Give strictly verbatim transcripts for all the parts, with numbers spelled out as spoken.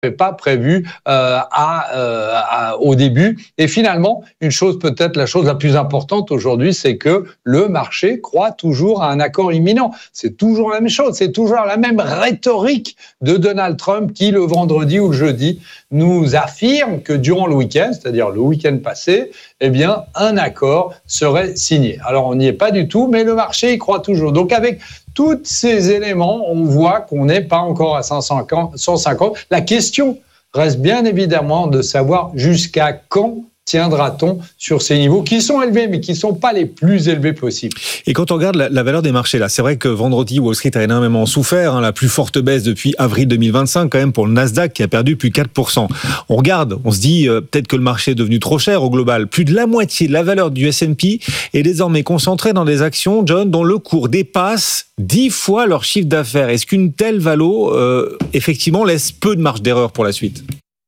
pas prévu euh, à, euh, à, au début. Et finalement, une chose peut-être la chose la plus importante aujourd'hui, c'est que le marché croit toujours à un accord imminent. C'est toujours la même chose, c'est toujours la même rhétorique de Donald Trump qui, le vendredi ou le jeudi, nous affirme que durant le week-end, c'est-à-dire le week-end passé, eh bien, un accord serait signé. Alors, on n'y est pas du tout, mais le marché y croit toujours. Donc, avec tous ces éléments, on voit qu'on n'est pas encore à cent cinquante. La question reste bien évidemment de savoir jusqu'à quand tiendra-t-on sur ces niveaux qui sont élevés, mais qui ne sont pas les plus élevés possibles. Et quand on regarde la, la valeur des marchés, là, c'est vrai que vendredi, Wall Street a énormément souffert, hein, la plus forte baisse depuis avril deux mille vingt-cinq, quand même, pour le Nasdaq, qui a perdu plus de quatre pour cent. On regarde, on se dit, euh, peut-être que le marché est devenu trop cher au global. Plus de la moitié de la valeur du S and P est désormais concentrée dans des actions, John, dont le cours dépasse dix fois leur chiffre d'affaires. Est-ce qu'une telle valo, euh, effectivement, laisse peu de marge d'erreur pour la suite ?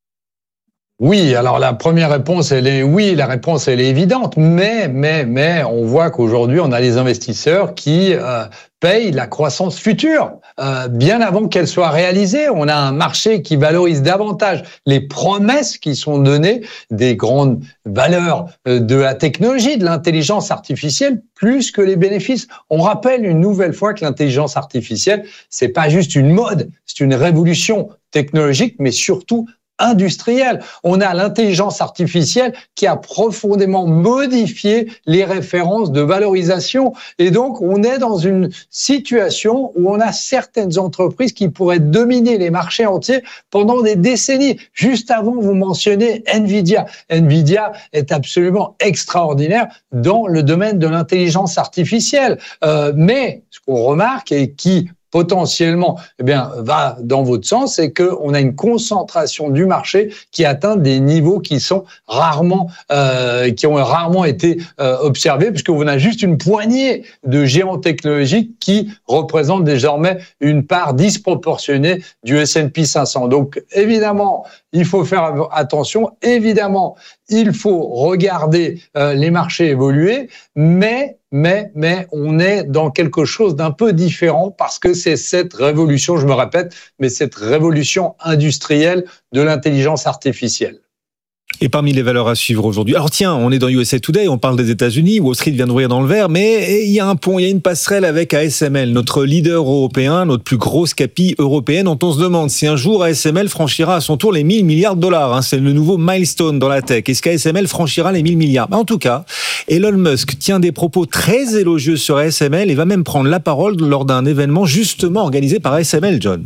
Oui, alors la première réponse, elle est oui, la réponse, elle est évidente, mais, mais, mais, on voit qu'aujourd'hui, on a les investisseurs qui euh, payent la croissance future, euh, bien avant qu'elle soit réalisée. On a un marché qui valorise davantage les promesses qui sont données des grandes valeurs de la technologie, de l'intelligence artificielle, plus que les bénéfices. On rappelle une nouvelle fois que l'intelligence artificielle, c'est pas juste une mode, c'est une révolution technologique, mais surtout industrielle. On a l'intelligence artificielle qui a profondément modifié les références de valorisation. Et donc, on est dans une situation où on a certaines entreprises qui pourraient dominer les marchés entiers pendant des décennies. Juste avant, vous mentionnez Nvidia. Nvidia est absolument extraordinaire dans le domaine de l'intelligence artificielle. Euh, mais ce qu'on remarque et qui potentiellement, eh bien, va dans votre sens, c'est qu'on a une concentration du marché qui atteint des niveaux qui sont rarement, euh, qui ont rarement été euh, observés, puisqu'on a juste une poignée de géants technologiques qui représentent désormais une part disproportionnée du S and P cinq cents. Donc, évidemment, il faut faire attention. Évidemment, il faut regarder euh, les marchés évoluer, mais Mais, mais on est dans quelque chose d'un peu différent parce que c'est cette révolution, je me répète, mais cette révolution industrielle de l'intelligence artificielle. Et parmi les valeurs à suivre aujourd'hui, alors tiens, on est dans U S A Today, on parle des États-Unis, Wall Street vient d'ouvrir dans le vert, mais il y a un pont, il y a une passerelle avec A S M L, notre leader européen, notre plus grosse capi européenne, dont on se demande si un jour A S M L franchira à son tour les mille milliards de dollars. Hein, c'est le nouveau milestone dans la tech. Est-ce qu'A S M L franchira les mille milliards ? En tout cas, Elon Musk tient des propos très élogieux sur A S M L et va même prendre la parole lors d'un événement justement organisé par A S M L, John.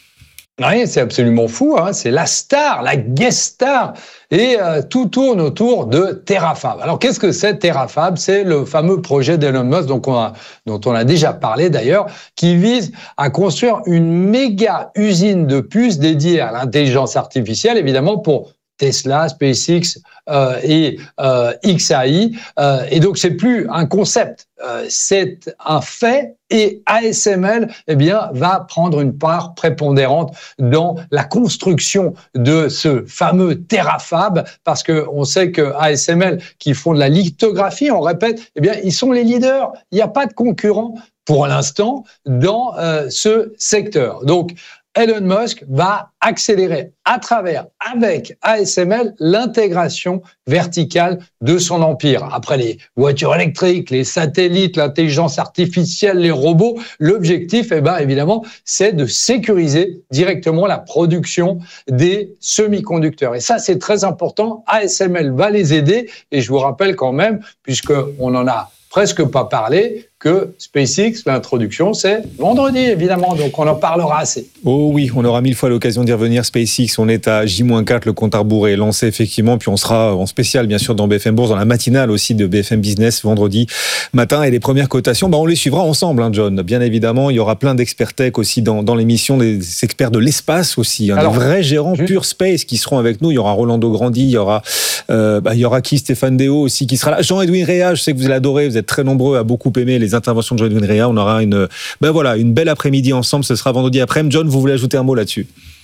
Oui, c'est absolument fou, hein. C'est la star, la guest star, et euh, tout tourne autour de Terafab. Alors, qu'est-ce que c'est Terafab ? C'est le fameux projet d'Elon Musk, donc on a, dont on a déjà parlé d'ailleurs, qui vise à construire une méga usine de puces dédiée à l'intelligence artificielle, évidemment pour Tesla, SpaceX euh, et euh, X A I. Euh, et donc, c'est plus un concept, euh, c'est un fait. Et A S M L, eh bien, va prendre une part prépondérante dans la construction de ce fameux Terafab, parce que on sait que A S M L, qui font de la lithographie, on répète, eh bien, ils sont les leaders. Il n'y a pas de concurrent pour l'instant dans euh, ce secteur. Donc, Elon Musk va accélérer à travers, avec A S M L, l'intégration verticale de son empire. Après les voitures électriques, les satellites, l'intelligence artificielle, les robots, l'objectif, eh ben, évidemment, c'est de sécuriser directement la production des semi-conducteurs. Et ça, c'est très important. A S M L va les aider. Et je vous rappelle quand même, puisqu'on en a presque pas parlé, que SpaceX, l'introduction, c'est vendredi, évidemment, donc on en parlera assez. Oh oui, on aura mille fois l'occasion d'y revenir. SpaceX, on est à J moins quatre, le compte à rebours est lancé, effectivement, puis on sera en spécial, bien sûr, dans B F M Bourse, dans la matinale aussi de B F M Business, vendredi matin, et les premières cotations, bah, on les suivra ensemble, hein, John. Bien évidemment, il y aura plein d'experts tech aussi dans, dans l'émission, des experts de l'espace aussi, hein, Alors, des vrais gérants juste... Pure Space qui seront avec nous. Il y aura Rolando Grandi, il y aura, euh, bah, il y aura qui, Stéphane Déo aussi qui sera là. Jean-Edwin Réa, je sais que vous l'adorez, vous êtes très nombreux à beaucoup aimer les interventions de Jean-Edwin Réa. On aura une, ben voilà, une belle après-midi ensemble. Ce sera vendredi après-midi. John, vous voulez ajouter un mot là-dessus ?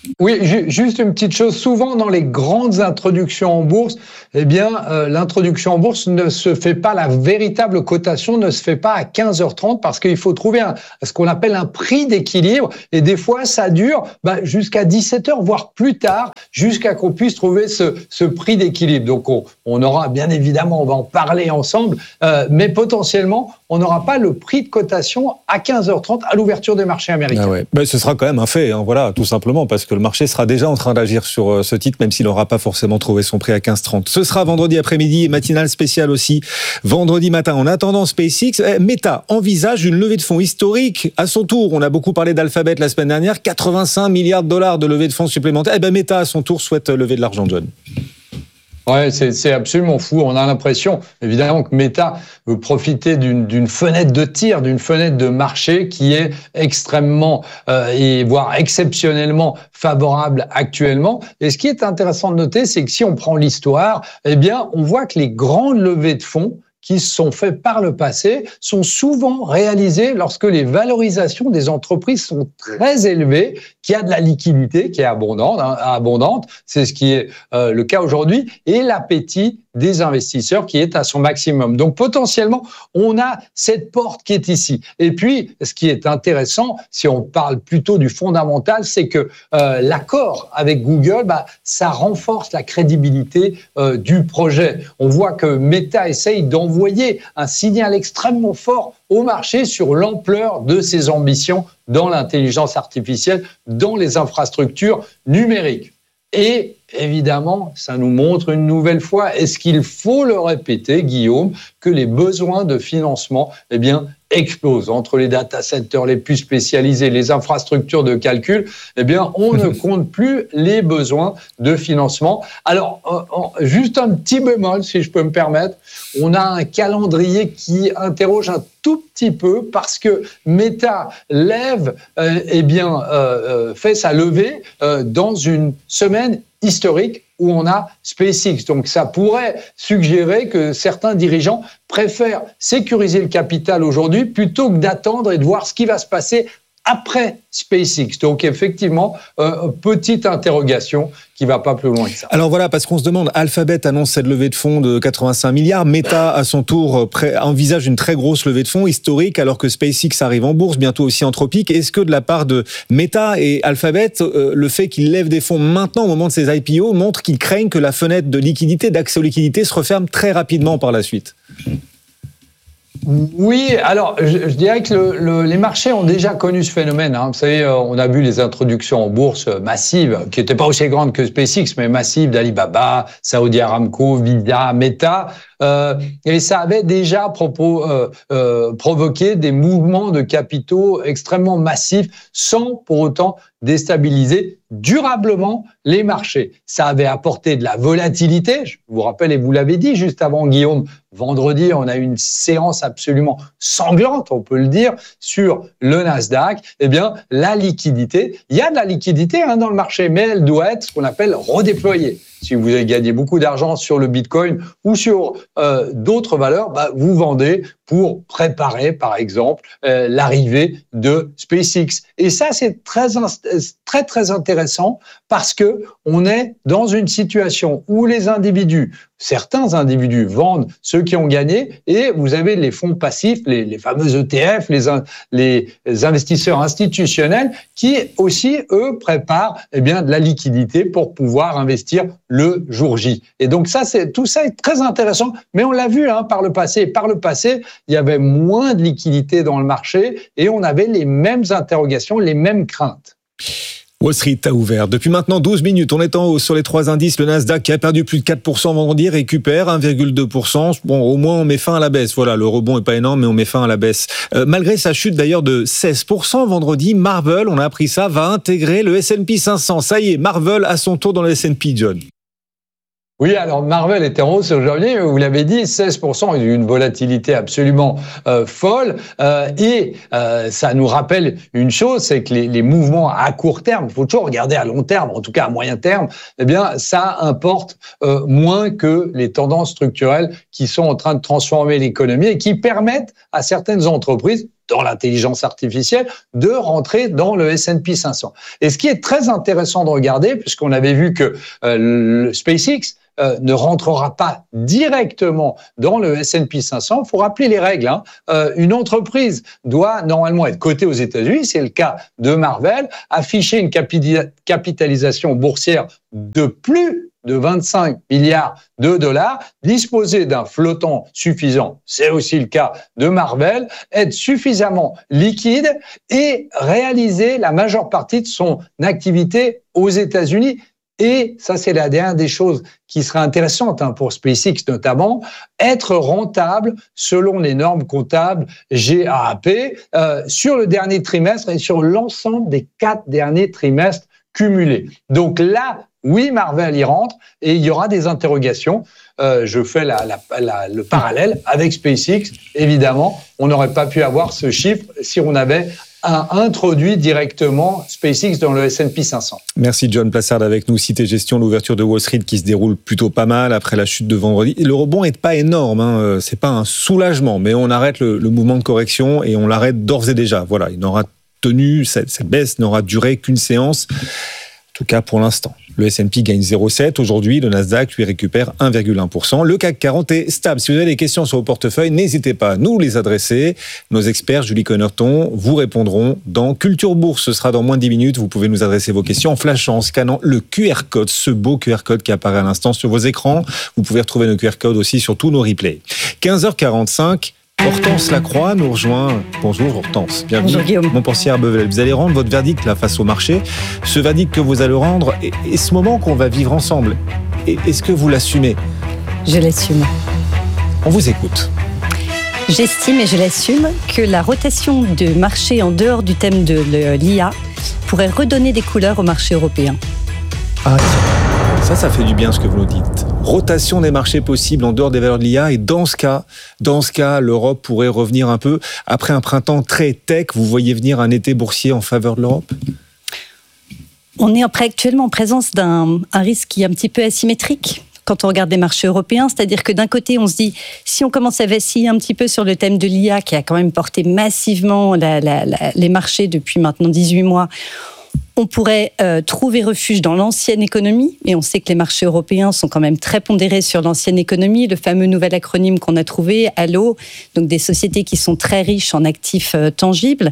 Oui, ju- juste une petite chose. Souvent, dans les grandes introductions en bourse, eh bien, euh, l'introduction en bourse ne se fait pas, la véritable cotation ne se fait pas à quinze heures trente parce qu'il faut trouver un, ce qu'on appelle un prix d'équilibre. Et des fois, ça dure bah, jusqu'à dix-sept heures, voire plus tard, jusqu'à qu'on puisse trouver ce, ce prix d'équilibre. Donc, on, on aura, bien évidemment, on va en parler ensemble, euh, mais potentiellement, on n'aura pas le prix de cotation à quinze heures trente à l'ouverture des marchés américains. Ah ouais. Ben, ce sera quand même un fait, hein, voilà, tout simplement, parce que le marché sera déjà en train d'agir sur euh, ce titre, même s'il n'aura pas forcément trouvé son prix à quinze trente. Ce sera vendredi après-midi et matinale spéciale aussi, vendredi matin. En attendant SpaceX, eh, Meta envisage une levée de fonds historique à son tour. On a beaucoup parlé d'Alphabet la semaine dernière, quatre-vingt-cinq milliards de dollars de levée de fonds supplémentaires. Eh ben Meta, à son tour, souhaite lever de l'argent, John. Ouais, c'est, c'est absolument fou. On a l'impression, évidemment, que Meta veut profiter d'une, d'une fenêtre de tir, d'une fenêtre de marché qui est extrêmement euh, et voire exceptionnellement favorable actuellement. Et ce qui est intéressant de noter, c'est que si on prend l'histoire, eh bien, on voit que les grandes levées de fonds qui se sont faits par le passé sont souvent réalisées lorsque les valorisations des entreprises sont très élevées, qu'il y a de la liquidité qui est abondante, hein, abondante, c'est ce qui est euh, le cas aujourd'hui, et l'appétit des investisseurs qui est à son maximum. Donc potentiellement, on a cette porte qui est ici. Et puis, ce qui est intéressant, si on parle plutôt du fondamental, c'est que euh, l'accord avec Google, bah, ça renforce la crédibilité euh, du projet. On voit que Meta essaye d'envoyer un signal extrêmement fort au marché sur l'ampleur de ses ambitions dans l'intelligence artificielle, dans les infrastructures numériques. Et évidemment, ça nous montre une nouvelle fois, est-ce qu'il faut le répéter, Guillaume, que les besoins de financement, eh bien, explosent entre les data centers les plus spécialisés, les infrastructures de calcul, eh bien, on ne compte plus les besoins de financement. Alors, euh, juste un petit bémol, si je peux me permettre, on a un calendrier qui interroge un tout petit peu parce que Meta lève, euh, eh bien, euh, euh, fait sa levée euh, dans une semaine historique où on a SpaceX. Donc ça pourrait suggérer que certains dirigeants préfèrent sécuriser le capital aujourd'hui plutôt que d'attendre et de voir ce qui va se passer après SpaceX. Donc effectivement, euh, petite interrogation qui va pas plus loin que ça. Alors voilà, parce qu'on se demande, Alphabet annonce cette levée de fonds de quatre-vingt-cinq milliards, Meta à son tour pré- envisage une très grosse levée de fonds historique alors que SpaceX arrive en bourse, bientôt aussi Anthropic. Est-ce que de la part de Meta et Alphabet, euh, le fait qu'ils lèvent des fonds maintenant au moment de ces I P O montre qu'ils craignent que la fenêtre de liquidité, d'accès aux liquidités se referme très rapidement par la suite? Oui, alors je, je dirais que le, le, les marchés ont déjà connu ce phénomène. Hein. Vous savez, euh, on a vu les introductions en bourse massives, qui n'étaient pas aussi grandes que SpaceX, mais massives d'Alibaba, Saudi Aramco, Visa, Meta. Euh, et ça avait déjà propos, euh, euh, provoqué des mouvements de capitaux extrêmement massifs, sans pour autant déstabiliser durablement les marchés. Ça avait apporté de la volatilité. Je vous rappelle, et vous l'avez dit juste avant, Guillaume, vendredi, on a eu une séance absolument sanglante, on peut le dire, sur le Nasdaq. Eh bien, la liquidité, il y a de la liquidité hein, dans le marché, mais elle doit être ce qu'on appelle redéployée. Si vous avez gagné beaucoup d'argent sur le Bitcoin ou sur euh, d'autres valeurs, bah, vous vendez pour préparer, par exemple, euh, l'arrivée de SpaceX. Et ça, c'est très, très, très intéressant parce que on est dans une situation où les individus, certains individus vendent ceux qui ont gagné et vous avez les fonds passifs, les, les fameux E T F, les, les investisseurs institutionnels qui aussi, eux, préparent eh bien, de la liquidité pour pouvoir investir le jour J. Et donc ça, c'est tout ça est très intéressant, mais on l'a vu hein, par le passé. Par le passé, il y avait moins de liquidité dans le marché et on avait les mêmes interrogations, les mêmes craintes. Wall Street a ouvert. Depuis maintenant douze minutes, on est en haut sur les trois indices. Le Nasdaq qui a perdu plus de quatre pour cent vendredi récupère un virgule deux pour cent. Bon, au moins on met fin à la baisse. Voilà, le rebond est pas énorme, mais on met fin à la baisse. Euh, malgré sa chute d'ailleurs de seize pour cent vendredi, Marvell, on a appris ça, va intégrer le S and P cinq cents. Ça y est, Marvell à son tour dans le S and P, John. Oui, alors Marvell était en hausse aujourd'hui, vous l'avez dit, seize pour cent, une volatilité absolument euh, folle. Euh, et euh, ça nous rappelle une chose, c'est que les, les mouvements à court terme, il faut toujours regarder à long terme, en tout cas à moyen terme, eh bien ça importe euh, moins que les tendances structurelles qui sont en train de transformer l'économie et qui permettent à certaines entreprises, dans l'intelligence artificielle, de rentrer dans le S and P cinq cents. Et ce qui est très intéressant de regarder, puisqu'on avait vu que euh, le SpaceX euh, ne rentrera pas directement dans le S and P cinq cents, il faut rappeler les règles. Hein. Euh, une entreprise doit normalement être cotée aux États-Unis, c'est le cas de Marvell, afficher une capi- capitalisation boursière de plus de vingt-cinq milliards de dollars, disposer d'un flottant suffisant, c'est aussi le cas de Marvell, être suffisamment liquide et réaliser la majeure partie de son activité aux États-Unis. Et ça, c'est la dernière des choses qui sera intéressante hein, pour SpaceX notamment, être rentable selon les normes comptables G A A P euh, sur le dernier trimestre et sur l'ensemble des quatre derniers trimestres cumulés. Donc là, oui, Marvell y rentre et il y aura des interrogations. Euh, je fais la, la, la, le parallèle avec SpaceX. Évidemment, on n'aurait pas pu avoir ce chiffre si on avait un, introduit directement SpaceX dans le S and P cinq cents. Merci John Plassard avec nous. Cité Gestion, l'ouverture de Wall Street qui se déroule plutôt pas mal après la chute de vendredi. Le rebond n'est pas énorme, hein. C'est pas un soulagement, mais on arrête le, le mouvement de correction et on l'arrête d'ores et déjà. Voilà, il n'aura tenu, cette, cette baisse n'aura duré qu'une séance. En tout cas pour l'instant. Le S and P gagne zéro virgule sept. Aujourd'hui, le Nasdaq lui récupère un virgule un pour cent. Le C A C quarante est stable. Si vous avez des questions sur vos portefeuilles, n'hésitez pas à nous les adresser. Nos experts, Julie Connerton, vous répondront dans Culture Bourse. Ce sera dans moins de dix minutes. Vous pouvez nous adresser vos questions en flashant, en scannant le Q R code, ce beau Q R code qui apparaît à l'instant sur vos écrans. Vous pouvez retrouver nos Q R codes aussi sur tous nos replays. quinze heures quarante-cinq. Hortense Lacroix nous rejoint. Bonjour Hortense, bienvenue. Bonjour Guillaume. Montpensier Bevel. Vous allez rendre votre verdict là face au marché. Ce verdict que vous allez rendre et, et ce moment qu'on va vivre ensemble, et, est-ce que vous l'assumez ? Je l'assume. On vous écoute. J'estime et je l'assume que la rotation de marché en dehors du thème de l'I A pourrait redonner des couleurs au marché européen. Ah, ça, ça fait du bien ce que vous nous dites. Rotation des marchés possibles en dehors des valeurs de l'I A. Et dans ce cas, dans ce cas, l'Europe pourrait revenir un peu. Après un printemps très tech, vous voyez venir un été boursier en faveur de l'Europe ? On est actuellement en présence d'un un risque qui est un petit peu asymétrique quand on regarde les marchés européens. C'est-à-dire que d'un côté, on se dit, si on commence à vaciller un petit peu sur le thème de l'I A, qui a quand même porté massivement la, la, la, les marchés depuis maintenant dix-huit mois, on pourrait euh, trouver refuge dans l'ancienne économie, et on sait que les marchés européens sont quand même très pondérés sur l'ancienne économie, le fameux nouvel acronyme qu'on a trouvé, A L O, donc des sociétés qui sont très riches en actifs euh, tangibles.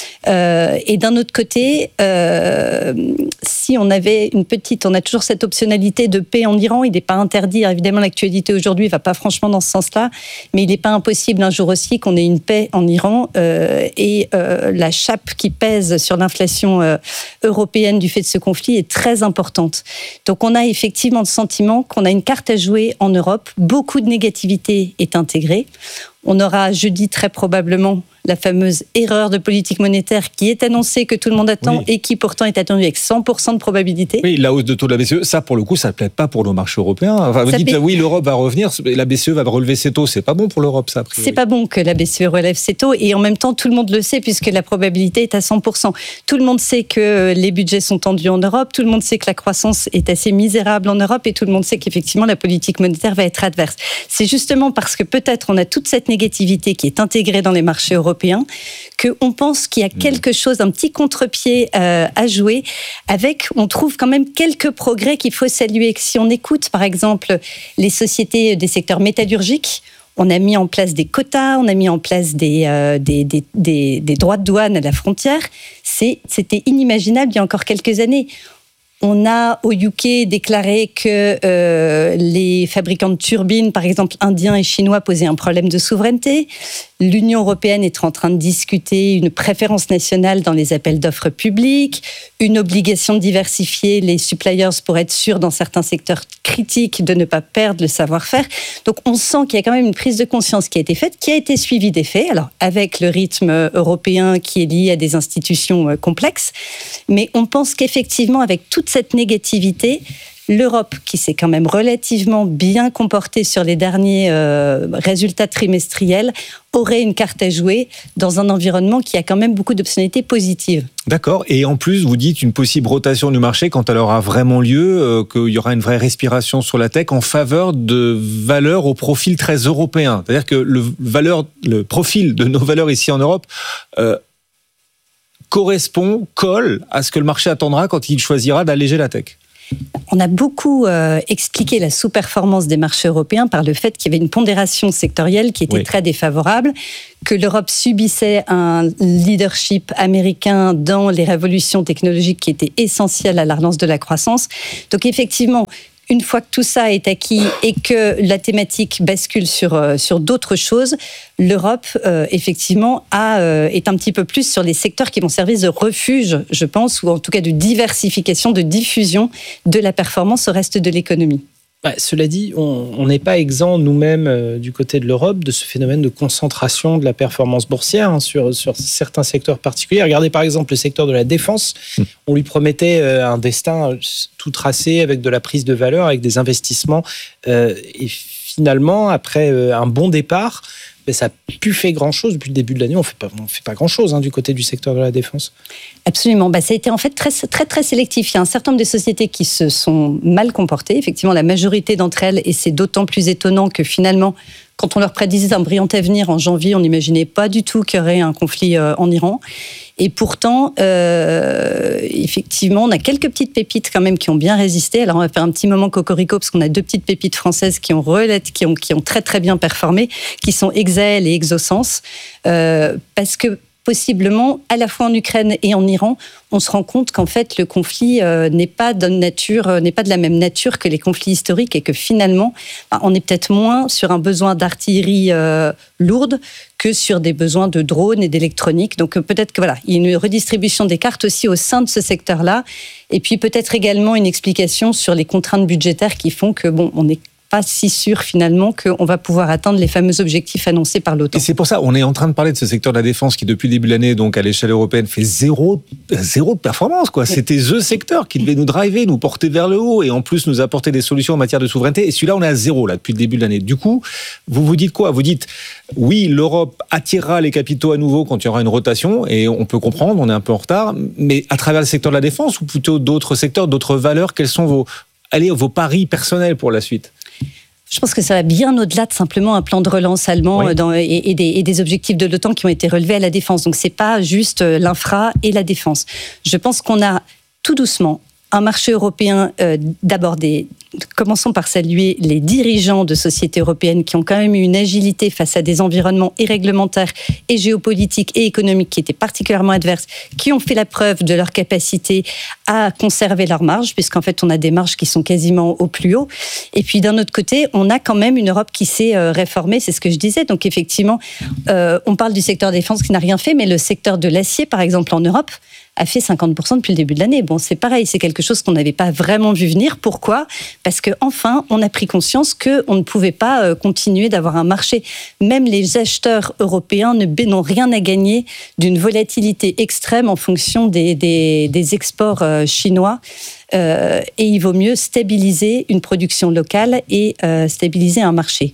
Euh, et d'un autre côté, euh, si on avait une petite, on a toujours cette optionnalité de paix en Iran, il n'est pas interdit, évidemment l'actualité aujourd'hui ne va pas franchement dans ce sens-là, mais il n'est pas impossible un jour aussi qu'on ait une paix en Iran, euh, et euh, la chape qui pèse sur l'inflation euh, européenne du fait de ce conflit est très importante. Donc on a effectivement le sentiment qu'on a une carte à jouer en Europe. Beaucoup de négativité est intégrée. On aura jeudi très probablement la fameuse erreur de politique monétaire qui est annoncée, que tout le monde attend, oui, et qui pourtant est attendue avec cent pour cent de probabilité. Oui, la hausse de taux de la B C E, ça pour le coup, ça ne plaît pas pour nos marchés européens. Enfin, vous ça dites, paie... oui, l'Europe va revenir, la B C E va relever ses taux, c'est pas bon pour l'Europe, ça. C'est pas bon que la B C E relève ses taux, et en même temps, tout le monde le sait, puisque la probabilité est à cent pour cent. Tout le monde sait que les budgets sont tendus en Europe, tout le monde sait que la croissance est assez misérable en Europe, et tout le monde sait qu'effectivement, la politique monétaire va être adverse. C'est justement parce que peut-être on a toute cette négativité qui est intégrée dans les marchés européens, qu'on pense qu'il y a quelque chose, un petit contre-pied euh, à jouer, avec, on trouve quand même quelques progrès qu'il faut saluer. Si on écoute, par exemple, les sociétés des secteurs métallurgiques, on a mis en place des quotas, on a mis en place des, euh, des, des, des, des droits de douane à la frontière. C'est, c'était inimaginable il y a encore quelques années. On a au U K déclaré que euh, les fabricants de turbines, par exemple indiens et chinois, posaient un problème de souveraineté. L'Union européenne est en train de discuter une préférence nationale dans les appels d'offres publics, une obligation de diversifier les suppliers pour être sûr dans certains secteurs critiques de ne pas perdre le savoir-faire. Donc on sent qu'il y a quand même une prise de conscience qui a été faite, qui a été suivie des faits, alors avec le rythme européen qui est lié à des institutions complexes, mais on pense qu'effectivement avec toute cette négativité, L'Europe, qui s'est quand même relativement bien comportée sur les derniers euh, résultats trimestriels, aurait une carte à jouer dans un environnement qui a quand même beaucoup d'optionnalités positives. D'accord. Et en plus, vous dites une possible rotation du marché quand elle aura vraiment lieu, euh, qu'il y aura une vraie respiration sur la tech en faveur de valeurs au profil très européen. C'est-à-dire que le, valeur, le profil de nos valeurs ici en Europe euh, correspond, colle à ce que le marché attendra quand il choisira d'alléger la tech. On a beaucoup euh, expliqué la sous-performance des marchés européens par le fait qu'il y avait une pondération sectorielle qui était oui. très défavorable, que l'Europe subissait un leadership américain dans les révolutions technologiques qui étaient essentielles à la relance de la croissance. Donc effectivement, une fois que tout ça est acquis et que la thématique bascule sur, euh, sur d'autres choses, l'Europe, euh, effectivement, a, euh, est un petit peu plus sur les secteurs qui vont servir de refuge, je pense, ou en tout cas de diversification, de diffusion de la performance au reste de l'économie. Bah, cela dit, on n'est pas exempt nous-mêmes euh, du côté de l'Europe de ce phénomène de concentration de la performance boursière hein, sur, sur certains secteurs particuliers. Regardez par exemple le secteur de la défense. Mmh. On lui promettait euh, un destin tout tracé avec de la prise de valeur, avec des investissements. Euh, et finalement, après euh, un bon départ, ben, ça n'a plus fait grand-chose. Depuis le début de l'année, on ne fait pas, on fait pas grand-chose hein, du côté du secteur de la défense. Absolument. Bah, ça a été en fait très, très, très sélectif. Il y a un certain nombre de sociétés qui se sont mal comportées. Effectivement, la majorité d'entre elles, et c'est d'autant plus étonnant que finalement, quand on leur prédisait un brillant avenir en janvier, on n'imaginait pas du tout qu'il y aurait un conflit euh, en Iran. Et pourtant, euh, effectivement, on a quelques petites pépites quand même qui ont bien résisté. Alors, on va faire un petit moment cocorico parce qu'on a deux petites pépites françaises qui ont, relais, qui ont, qui ont très très bien performé, qui sont Exael et Exosens, euh, parce que possiblement, à la fois en Ukraine et en Iran, on se rend compte qu'en fait, le conflit euh, n'est pas de nature, euh, n'est pas de la même nature que les conflits historiques et que finalement, bah, on est peut-être moins sur un besoin d'artillerie euh, lourde que sur des besoins de drones et d'électronique. Donc euh, peut-être que voilà, il y a une redistribution des cartes aussi au sein de ce secteur-là, et puis peut-être également une explication sur les contraintes budgétaires qui font que bon, on est pas si sûr finalement qu'on va pouvoir atteindre les fameux objectifs annoncés par l'OTAN. Et c'est pour ça, on est en train de parler de ce secteur de la défense qui depuis le début de l'année, donc à l'échelle européenne, fait zéro, zéro de performance, quoi. C'était ce secteur qui devait nous driver, nous porter vers le haut et en plus nous apporter des solutions en matière de souveraineté. Et celui-là, on est à zéro là depuis le début de l'année. Du coup, vous vous dites quoi? Vous dites oui, l'Europe attirera les capitaux à nouveau quand il y aura une rotation et on peut comprendre, on est un peu en retard, mais à travers le secteur de la défense ou plutôt d'autres secteurs, d'autres valeurs, quels sont vos, allez, vos paris personnels pour la suite? Je pense que ça va bien au-delà de simplement un plan de relance allemand oui. dans, et, et, des, et des objectifs de l'OTAN qui ont été relevés à la défense. Donc, c'est pas juste l'infra et la défense. Je pense qu'on a tout doucement un marché européen euh, d'abord des... Commençons par saluer les dirigeants de sociétés européennes qui ont quand même eu une agilité face à des environnements et réglementaires et géopolitiques et économiques qui étaient particulièrement adverses, qui ont fait la preuve de leur capacité à conserver leurs marges, puisqu'en fait on a des marges qui sont quasiment au plus haut. Et puis d'un autre côté, on a quand même une Europe qui s'est euh, réformée, c'est ce que je disais. Donc effectivement, euh, on parle du secteur défense qui n'a rien fait, mais le secteur de l'acier, par exemple en Europe, a fait cinquante pour cent depuis le début de l'année. Bon, c'est pareil, c'est quelque chose qu'on n'avait pas vraiment vu venir. Pourquoi ? Parce qu'enfin, on a pris conscience qu'on ne pouvait pas continuer d'avoir un marché. Même les acheteurs européens n'ont rien à gagner d'une volatilité extrême en fonction des, des, des exports chinois. Euh, et il vaut mieux stabiliser une production locale et euh, stabiliser un marché.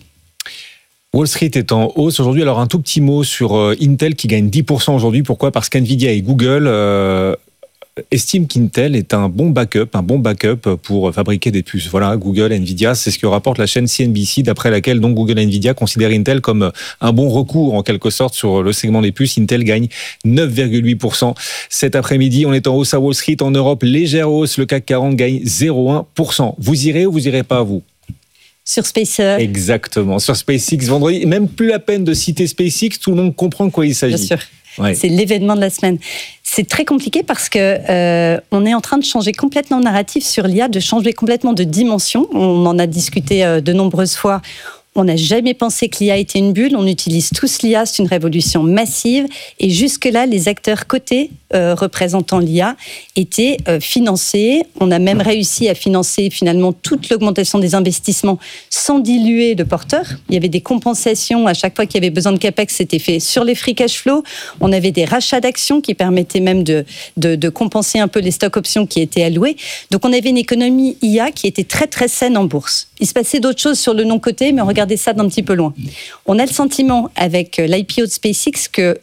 Wall Street est en hausse aujourd'hui. Alors un tout petit mot sur euh, Intel qui gagne dix pour cent aujourd'hui. Pourquoi ? Parce qu'Nvidia et Google euh, estiment qu'Intel est un bon backup, un bon backup pour fabriquer des puces. Voilà, Google, Nvidia, c'est ce que rapporte la chaîne C N B C, d'après laquelle donc Google et Nvidia considèrent Intel comme un bon recours en quelque sorte sur le segment des puces. Intel gagne neuf virgule huit pour cent cet après-midi. On est en hausse à Wall Street. En Europe, légère hausse. Le C A C quarante gagne zéro virgule un pour cent. Vous irez ou vous irez pas, vous ? Sur SpaceX. Exactement, sur SpaceX vendredi. Même plus la peine de citer SpaceX, tout le monde comprend de quoi il s'agit. Bien sûr, ouais. C'est l'événement de la semaine. C'est très compliqué parce que euh, on est en train de changer complètement le narratif sur l'I A, de changer complètement de dimension. On en a discuté euh, de nombreuses fois. On n'a jamais pensé que l'I A était une bulle. On utilise tous l'I A, c'est une révolution massive. Et jusque-là, les acteurs cotés euh, représentant l'I A étaient euh, financés. On a même réussi à financer finalement toute l'augmentation des investissements sans diluer le porteur. Il y avait des compensations à chaque fois qu'il y avait besoin de capex, c'était fait sur les free cash flow. On avait des rachats d'actions qui permettaient même de, de, de compenser un peu les stock options qui étaient alloués. Donc on avait une économie I A qui était très très saine en bourse. Il se passait d'autres choses sur le non-coté, mais on regardait ça d'un petit peu loin. On a le sentiment avec l'I P O de SpaceX que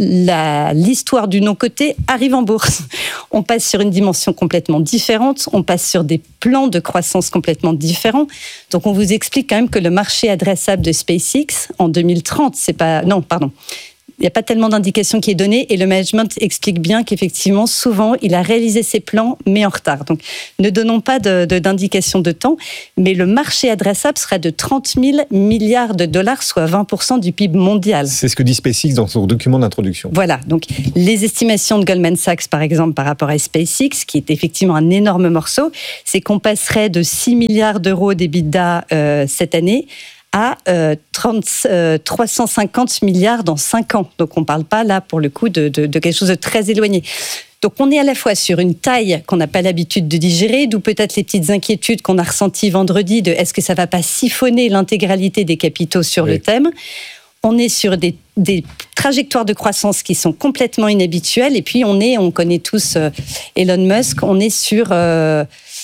la, l'histoire du non-coté arrive en bourse. On passe sur une dimension complètement différente, on passe sur des plans de croissance complètement différents. Donc on vous explique quand même que le marché adressable de SpaceX en deux mille trente, c'est pas... Non, pardon. Il n'y a pas tellement d'indications qui est donnée et le management explique bien qu'effectivement, souvent, il a réalisé ses plans, mais en retard. Donc, ne donnons pas de, de, d'indication de temps, mais le marché adressable serait de trente mille milliards de dollars, soit vingt pour cent du P I B mondial. C'est ce que dit SpaceX dans son document d'introduction. Voilà. Donc, les estimations de Goldman Sachs, par exemple, par rapport à SpaceX, qui est effectivement un énorme morceau, c'est qu'on passerait de six milliards d'euros d'EBITDA euh, cette année à euh, trente, euh, trois cent cinquante milliards dans cinq ans. Donc on ne parle pas là pour le coup de, de, de quelque chose de très éloigné. Donc on est à la fois sur une taille qu'on n'a pas l'habitude de digérer, d'où peut-être les petites inquiétudes qu'on a ressenties vendredi de est-ce que ça ne va pas siphonner l'intégralité des capitaux sur oui. le thème. On est sur des, des trajectoires de croissance qui sont complètement inhabituelles et puis on est, on connaît tous euh, Elon Musk, on est sur... Euh,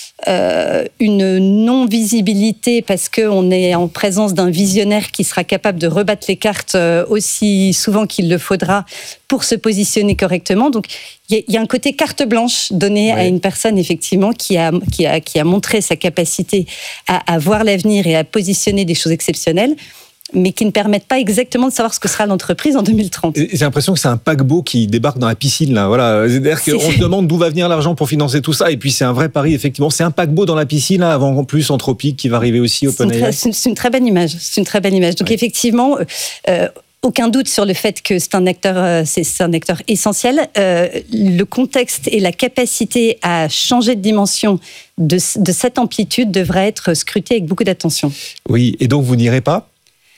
Euh, une non-visibilité parce qu'on est en présence d'un visionnaire qui sera capable de rebattre les cartes aussi souvent qu'il le faudra pour se positionner correctement. Donc, il y, y a un côté carte blanche donnée ouais. à une personne, effectivement, qui a, qui a, qui a montré sa capacité à, à voir l'avenir et à positionner des choses exceptionnelles, mais qui ne permettent pas exactement de savoir ce que sera l'entreprise en deux mille trente. J'ai l'impression que c'est un paquebot qui débarque dans la piscine, là. Voilà. C'est-à-dire qu'on se demande d'où va venir l'argent pour financer tout ça, et puis c'est un vrai pari, effectivement. C'est un paquebot dans la piscine, là, avant en plus Anthropic qui va arriver aussi, OpenAI. C'est, c'est une très belle image. C'est une très belle image. Donc, ouais. effectivement, euh, aucun doute sur le fait que c'est un acteur, euh, c'est, c'est un acteur essentiel. Euh, le contexte et la capacité à changer de dimension de, de cette amplitude devraient être scrutés avec beaucoup d'attention. Oui, et donc vous n'irez pas ?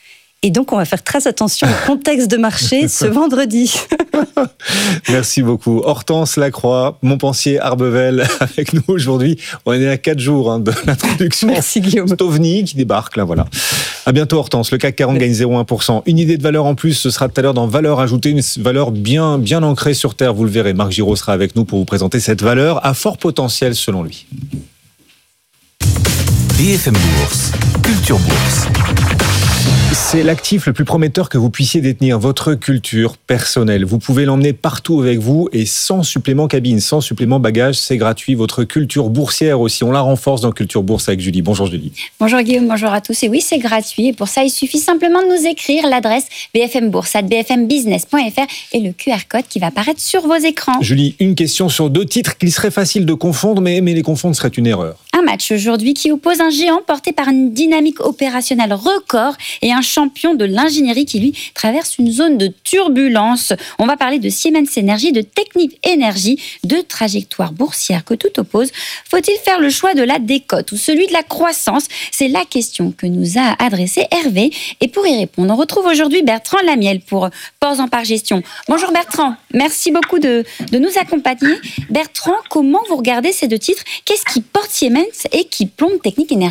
Et donc, on va faire très attention au contexte de marché ce vendredi. Merci beaucoup. Hortense Lacroix, Montpensier, Arbevel, avec nous aujourd'hui. On est à quatre jours hein, de l'introduction. Merci Guillaume. Stovny qui débarque, là, voilà. À bientôt Hortense. Le C A C quarante gagne zéro virgule un pour cent. Une idée de valeur en plus, ce sera tout à l'heure dans Valeur ajoutée, une valeur bien, bien ancrée sur Terre, vous le verrez. Marc Giraud sera avec nous pour vous présenter cette valeur à fort potentiel selon lui. B F M Bourse, Culture Bourse. C'est l'actif le plus prometteur que vous puissiez détenir, votre culture personnelle. Vous pouvez l'emmener partout avec vous et sans supplément cabine, sans supplément bagage, c'est gratuit. Votre culture boursière aussi, on la renforce dans Culture Bourse avec Julie. Bonjour Julie. Bonjour Guillaume, bonjour à tous. Et oui, c'est gratuit et pour ça, il suffit simplement de nous écrire l'adresse b f m bourse arobase b f m business point f r et le Q R code qui va apparaître sur vos écrans. Julie, une question sur deux titres qu'il serait facile de confondre, mais, mais les confondre serait une erreur. Un match aujourd'hui qui oppose un géant porté par une dynamique opérationnelle record et un champion de l'ingénierie qui, lui, traverse une zone de turbulence. On va parler de Siemens Energy, de Technip Energy, de trajectoire boursière que tout oppose. Faut-il faire le choix de la décote ou celui de la croissance ? C'est la question que nous a adressée Hervé. Et pour y répondre, on retrouve aujourd'hui Bertrand Lamiel pour Ports en Part Gestion. Bonjour Bertrand, merci beaucoup de, de nous accompagner. Bertrand, comment vous regardez ces deux titres ? Qu'est-ce qui porte Siemens et qui plombe Technip Energy ?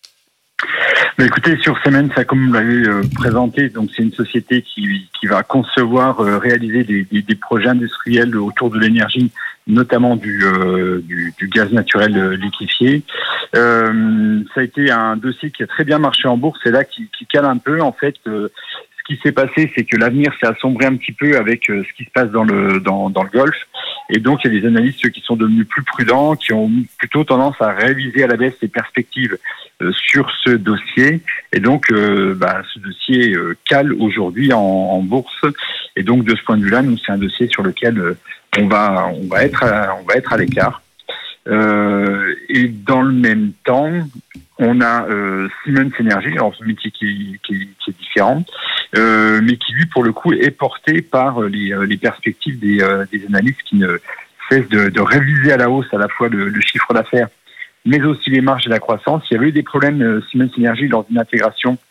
Mais écoutez, sur Siemens, comme vous l'avez euh, présenté, donc c'est une société qui, qui va concevoir, euh, réaliser des, des, des projets industriels autour de l'énergie, notamment du, euh, du, du gaz naturel euh, liquéfié. Euh, ça a été un dossier qui a très bien marché en bourse, et là qui, qui cale un peu en fait. Euh, Ce qui s'est passé, c'est que l'avenir s'est assombré un petit peu avec euh, ce qui se passe dans le dans, dans le Golfe, et donc il y a des analystes qui sont devenus plus prudents, qui ont plutôt tendance à réviser à la baisse les perspectives euh, sur ce dossier, et donc euh, bah, ce dossier euh, cale aujourd'hui en, en bourse, et donc de ce point de vue-là, nous c'est un dossier sur lequel euh, on va on va être à, on va être à l'écart. Euh, et dans le même temps, on a euh, Siemens Energy, alors ce métier qui, qui, qui est différent, euh, mais qui lui pour le coup est porté par les, les perspectives des, euh, des analystes qui ne cessent de, de réviser à la hausse à la fois le, le chiffre d'affaires, mais aussi les marges et la croissance. Il y avait eu des problèmes euh, Siemens Energy lors d'une intégration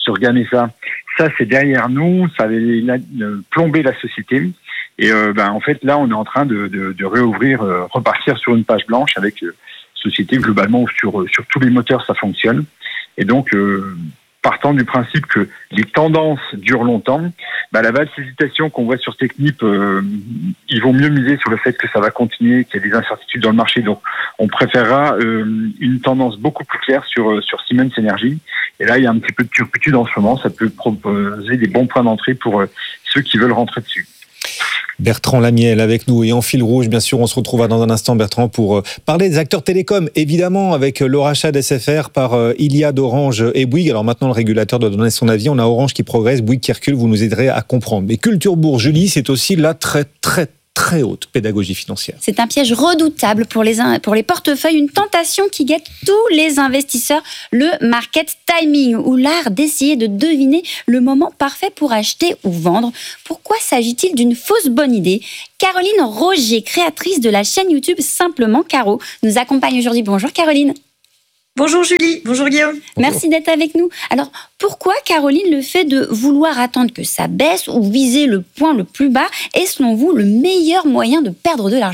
sur Gamesa. Ça, c'est derrière nous, ça avait plombé la société. Et euh, ben, en fait, là, on est en train de, de, de réouvrir, euh, repartir sur une page blanche avec euh, société globalement où sur, sur tous les moteurs, ça fonctionne. Et donc, euh, partant du principe que les tendances durent longtemps, ben, la vaste hésitation qu'on voit sur Technip, euh, il vaut mieux miser sur le fait que ça va continuer, qu'il y a des incertitudes dans le marché. Donc, on préférera euh, une tendance beaucoup plus claire sur, sur Siemens Energy. Et là, il y a un petit peu de turpitude en ce moment. Ça peut proposer des bons points d'entrée pour euh, ceux qui veulent rentrer dessus. Bertrand Lamiel avec nous et en fil rouge, bien sûr, on se retrouvera dans un instant, Bertrand, pour parler des acteurs télécoms, évidemment, avec le rachat d'S F R par Iliad, Orange et Bouygues. Alors maintenant, le régulateur doit donner son avis. On a Orange qui progresse, Bouygues qui recule, vous nous aiderez à comprendre. Mais Culture Bourse, Julie, c'est aussi la très, très, très haute pédagogie financière. C'est un piège redoutable pour les, pour les portefeuilles, une tentation qui guette tous les investisseurs, le market timing, ou l'art d'essayer de deviner le moment parfait pour acheter ou vendre. Pourquoi s'agit-il d'une fausse bonne idée ? Caroline Roger, créatrice de la chaîne YouTube Simplement Caro, nous accompagne aujourd'hui. Bonjour Caroline. Bonjour Julie, bonjour Guillaume. Merci d'être avec nous. Alors, pourquoi, Caroline, le fait de vouloir attendre que ça baisse ou viser le point le plus bas est, selon vous, le meilleur moyen de perdre de l'argent ?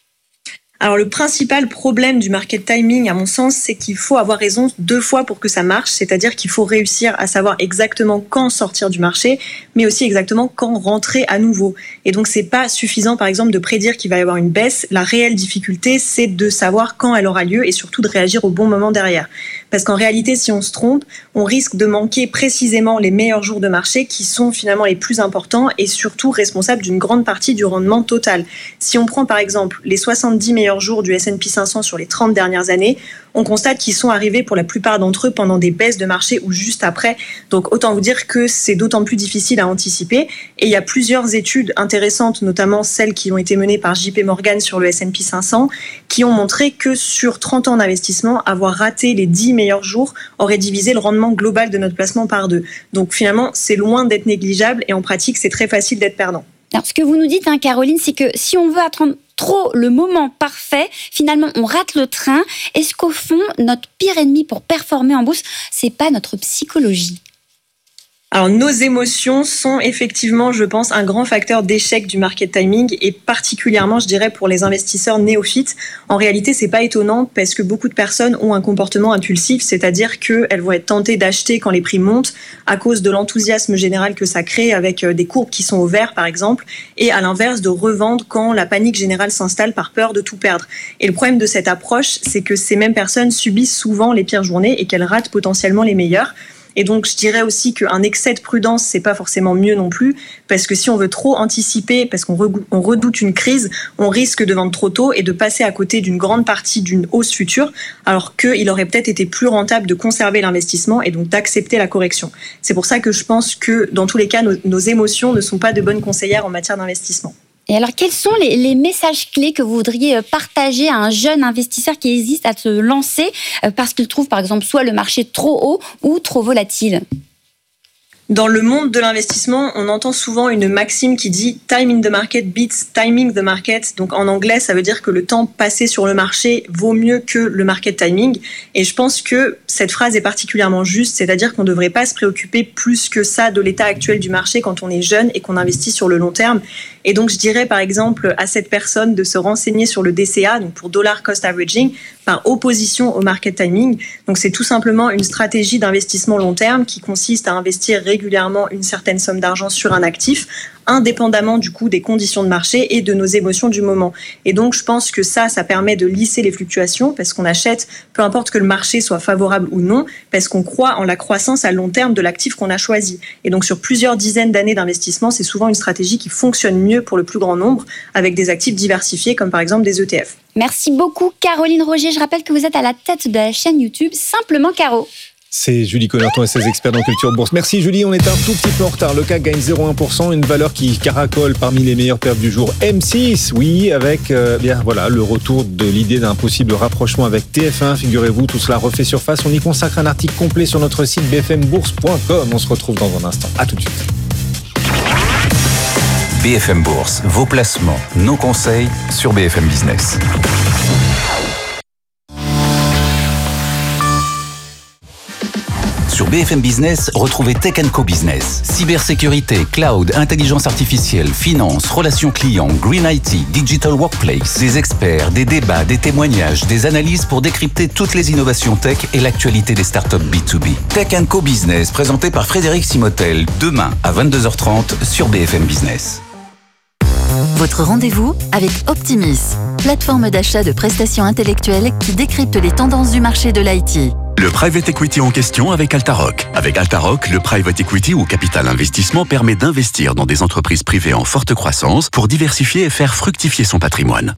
Alors le principal problème du market timing, à mon sens, c'est qu'il faut avoir raison deux fois pour que ça marche, c'est-à-dire qu'il faut réussir à savoir exactement quand sortir du marché, mais aussi exactement quand rentrer à nouveau. Et donc c'est pas suffisant, par exemple, de prédire qu'il va y avoir une baisse. La réelle difficulté, c'est de savoir quand elle aura lieu et surtout de réagir au bon moment derrière. Parce qu'en réalité, si on se trompe, on risque de manquer précisément les meilleurs jours de marché qui sont finalement les plus importants et surtout responsables d'une grande partie du rendement total. Si on prend par exemple les soixante-dix meilleurs jours du S and P cinq cents sur les trente dernières années, on constate qu'ils sont arrivés pour la plupart d'entre eux pendant des baisses de marché ou juste après. Donc autant vous dire que c'est d'autant plus difficile à anticiper. Et il y a plusieurs études intéressantes, notamment celles qui ont été menées par J P Morgan sur le S and P cinq cents, qui ont montré que sur trente ans d'investissement, avoir raté les dix meilleurs jours aurait divisé le rendement global de notre placement par deux. Donc finalement, c'est loin d'être négligeable et en pratique, c'est très facile d'être perdant. Alors, ce que vous nous dites, hein, Caroline, c'est que si on veut attendre trop le moment parfait, finalement, on rate le train. Est-ce qu'au fond, notre pire ennemi pour performer en bourse, c'est pas notre psychologie ? Alors, nos émotions sont effectivement, je pense, un grand facteur d'échec du market timing et particulièrement, je dirais, pour les investisseurs néophytes. En réalité, c'est pas étonnant parce que beaucoup de personnes ont un comportement impulsif, c'est-à-dire qu'elles vont être tentées d'acheter quand les prix montent à cause de l'enthousiasme général que ça crée avec des courbes qui sont au vert, par exemple, et à l'inverse de revendre quand la panique générale s'installe par peur de tout perdre. Et le problème de cette approche, c'est que ces mêmes personnes subissent souvent les pires journées et qu'elles ratent potentiellement les meilleures. Et donc, je dirais aussi qu'un excès de prudence, c'est pas forcément mieux non plus, parce que si on veut trop anticiper, parce qu'on redoute une crise, on risque de vendre trop tôt et de passer à côté d'une grande partie d'une hausse future, alors qu'il aurait peut-être été plus rentable de conserver l'investissement et donc d'accepter la correction. C'est pour ça que je pense que, dans tous les cas, nos, nos émotions ne sont pas de bonnes conseillères en matière d'investissement. Et alors, quels sont les, les messages clés que vous voudriez partager à un jeune investisseur qui hésite à se lancer parce qu'il trouve, par exemple, soit le marché trop haut ou trop volatile ? Dans le monde de l'investissement, on entend souvent une maxime qui dit « time in the market beats timing the market ». Donc en anglais, ça veut dire que le temps passé sur le marché vaut mieux que le market timing. Et je pense que cette phrase est particulièrement juste, c'est-à-dire qu'on ne devrait pas se préoccuper plus que ça de l'état actuel du marché quand on est jeune et qu'on investit sur le long terme. Et donc je dirais par exemple à cette personne de se renseigner sur le D C A, donc pour Dollar Cost Averaging, par opposition au market timing. Donc c'est tout simplement une stratégie d'investissement long terme qui consiste à investir régulièrement une certaine somme d'argent sur un actif, indépendamment du coup des conditions de marché et de nos émotions du moment. Et donc je pense que ça, ça permet de lisser les fluctuations parce qu'on achète, peu importe que le marché soit favorable ou non, parce qu'on croit en la croissance à long terme de l'actif qu'on a choisi. Et donc sur plusieurs dizaines d'années d'investissement, c'est souvent une stratégie qui fonctionne mieux pour le plus grand nombre avec des actifs diversifiés comme par exemple des E T F. Merci beaucoup Caroline Roger. Je rappelle que vous êtes à la tête de la chaîne YouTube Simplement Caro. C'est Julie Connerton et ses experts dans Culture Bourse. Merci Julie, on est un tout petit peu en retard. Le C A C gagne zéro virgule un pour cent, une valeur qui caracole parmi les meilleures pertes du jour. M six, oui, avec euh, bien voilà le retour de l'idée d'un possible rapprochement avec T F un. Figurez-vous, tout cela refait surface. On y consacre un article complet sur notre site b f m bourse point com. On se retrouve dans un instant. À tout de suite. B F M Bourse, vos placements, nos conseils sur B F M Business. Sur B F M Business, retrouvez Tech and Co Business. Cybersécurité, cloud, intelligence artificielle, finance, relations clients, green I T, digital workplace. Des experts, des débats, des témoignages, des analyses pour décrypter toutes les innovations tech et l'actualité des startups B deux B. Tech and Co Business, présenté par Frédéric Simotel, demain à vingt-deux heures trente sur B F M Business. Votre rendez-vous avec Optimis, plateforme d'achat de prestations intellectuelles qui décrypte les tendances du marché de l'I T. Le private equity en question avec Altaroc. Avec Altaroc, le private equity ou capital investissement permet d'investir dans des entreprises privées en forte croissance pour diversifier et faire fructifier son patrimoine.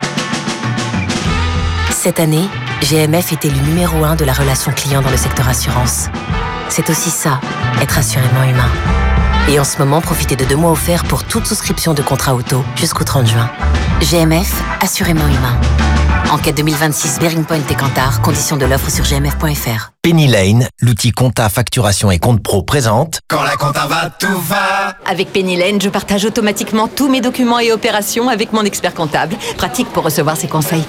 Cette année, G M F est élu numéro un de la relation client dans le secteur assurance. C'est aussi ça, être assurément humain. Et en ce moment, profitez de deux mois offerts pour toute souscription de contrat auto jusqu'au trente juin. G M F, assurément humain. Enquête deux mille vingt-six, Bearing Point et Kantar, conditions de l'offre sur g m f point f r. Penny Lane, l'outil compta, facturation et compte pro présente. Quand la compta va, tout va. Avec Penny Lane, je partage automatiquement tous mes documents et opérations avec mon expert comptable. Pratique pour recevoir ses conseils.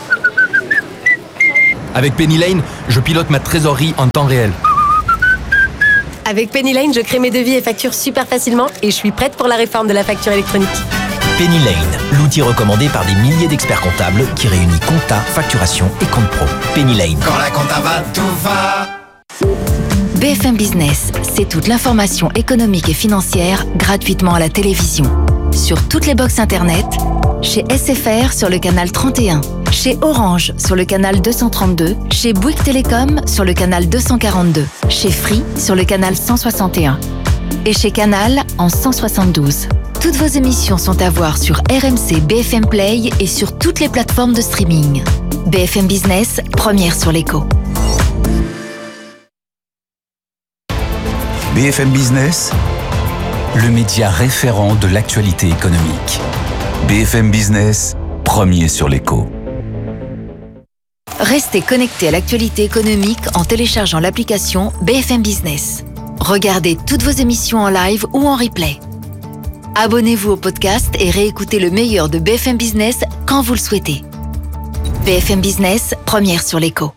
Avec Penny Lane, je pilote ma trésorerie en temps réel. Avec Penny Lane, je crée mes devis et factures super facilement et je suis prête pour la réforme de la facture électronique. Penny Lane, l'outil recommandé par des milliers d'experts comptables qui réunit compta, facturation et compte pro. Penny Lane. Quand la compta va, tout va. B F M Business, c'est toute l'information économique et financière gratuitement à la télévision. Sur toutes les box internet, chez S F R sur le canal trente et un, chez Orange sur le canal deux cent trente-deux, chez Bouygues Télécom sur le canal deux cent quarante-deux, chez Free sur le canal cent soixante et un et chez Canal en cent soixante-douze. Toutes vos émissions sont à voir sur R M C B F M Play et sur toutes les plateformes de streaming. B F M Business, première sur l'écho. B F M Business, le média référent de l'actualité économique. B F M Business, premier sur l'écho. Restez connecté à l'actualité économique en téléchargeant l'application B F M Business. Regardez toutes vos émissions en live ou en replay. Abonnez-vous au podcast et réécoutez le meilleur de B F M Business quand vous le souhaitez. B F M Business, première sur l'écho.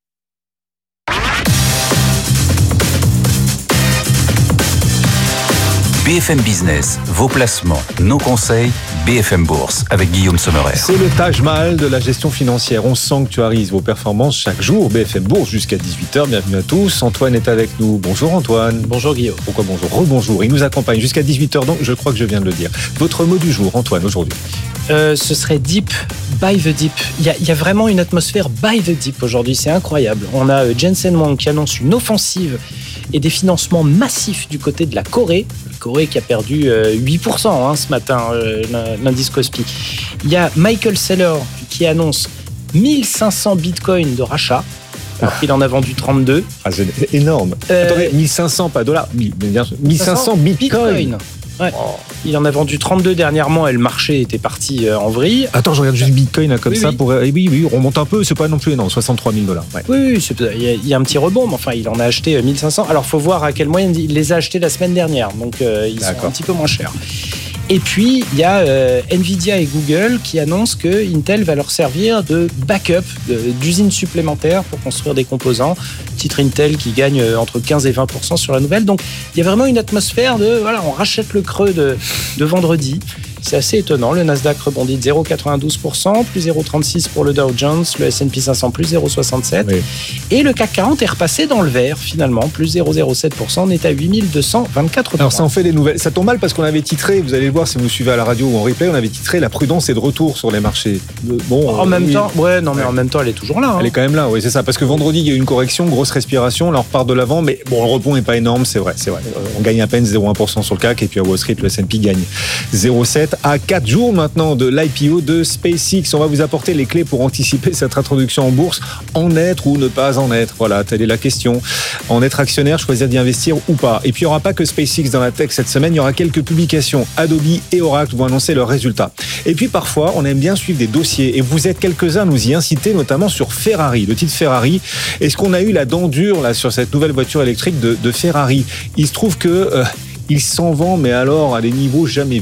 B F M Business, vos placements, nos conseils, B F M Bourse avec Guillaume Sommerer. C'est le Taj Mahal de la gestion financière. On sanctuarise vos performances chaque jour. B F M Bourse jusqu'à dix-huit heures. Bienvenue à tous. Antoine est avec nous. Bonjour Antoine. Bonjour Guillaume. Pourquoi bonjour? Rebonjour. Il nous accompagne jusqu'à dix-huit heures. Donc je crois que je viens de le dire. Votre mot du jour, Antoine, aujourd'hui? Euh, ce serait Deep, Buy the Deep. Il y a, il y a vraiment une atmosphère Buy the Deep aujourd'hui, c'est incroyable. On a euh, Jensen Huang qui annonce une offensive et des financements massifs du côté de la Corée. La Corée qui a perdu euh, huit pour cent hein, ce matin, euh, l'indice Kospi. Il y a Michael Saylor qui annonce mille cinq cents bitcoins de rachat. Alors qu'il en a vendu trente-deux. Ah, c'est énorme. Euh, Attendez, mille cinq cents, pas dollars, mille cinq cents bitcoins. Bitcoin. Ouais. Oh. Il en a vendu trente-deux dernièrement et le marché était parti en vrille. Attends, je regarde juste Bitcoin là, comme oui, ça. Oui. Pour... Oui, oui, on remonte un peu, c'est pas non plus énorme, soixante-trois mille dollars. Ouais. Oui, oui il y, y a un petit rebond, mais enfin, il en a acheté mille cinq cents. Alors, il faut voir à quel moyen il les a achetés la semaine dernière. Donc, euh, ils D'accord. sont un petit peu moins chers. Et puis, il y a euh, Nvidia et Google qui annoncent que Intel va leur servir de backup, de, d'usine supplémentaire pour construire des composants. Titre Intel qui gagne entre quinze et vingt pour cent sur la nouvelle. Donc, il y a vraiment une atmosphère de, voilà, on rachète le creux de, de vendredi. C'est assez étonnant. Le Nasdaq rebondit de zéro virgule quatre-vingt-douze pour cent, plus zéro virgule trente-six pour le Dow Jones, le S and P cinq cents plus zéro virgule soixante-sept. Oui. Et le C A C quarante est repassé dans le vert, finalement, plus zéro virgule zéro sept pour cent. On est à huit mille deux cent vingt-quatre points. Alors, ça en fait des nouvelles. Ça tombe mal parce qu'on avait titré, vous allez le voir si vous suivez à la radio ou en replay, on avait titré La prudence est de retour sur les marchés. Bon, en euh, même oui. temps, ouais, non, mais ouais. en même temps, elle est toujours là. Hein. Elle est quand même là, oui, c'est ça. Parce que vendredi, il y a eu une correction, grosse respiration, là, on repart de l'avant, mais bon, le rebond n'est pas énorme, c'est vrai, c'est vrai. On gagne à peine zéro virgule un pour cent sur le C A C et puis à Wall Street, le S and P gagne zéro virgule sept à quatre jours maintenant de l'I P O de SpaceX. On va vous apporter les clés pour anticiper cette introduction en bourse, en être ou ne pas en être. Voilà, telle est la question. En être actionnaire, choisir d'y investir ou pas. Et puis il n'y aura pas que SpaceX dans la tech cette semaine, il y aura quelques publications. Adobe et Oracle vont annoncer leurs résultats. Et puis parfois, on aime bien suivre des dossiers et vous êtes quelques-uns à nous y inciter, notamment sur Ferrari, le titre Ferrari. Est-ce qu'on a eu la dent dure là sur cette nouvelle voiture électrique de, de Ferrari? Il se trouve que euh, il s'en vend, mais alors à des niveaux jamais vus.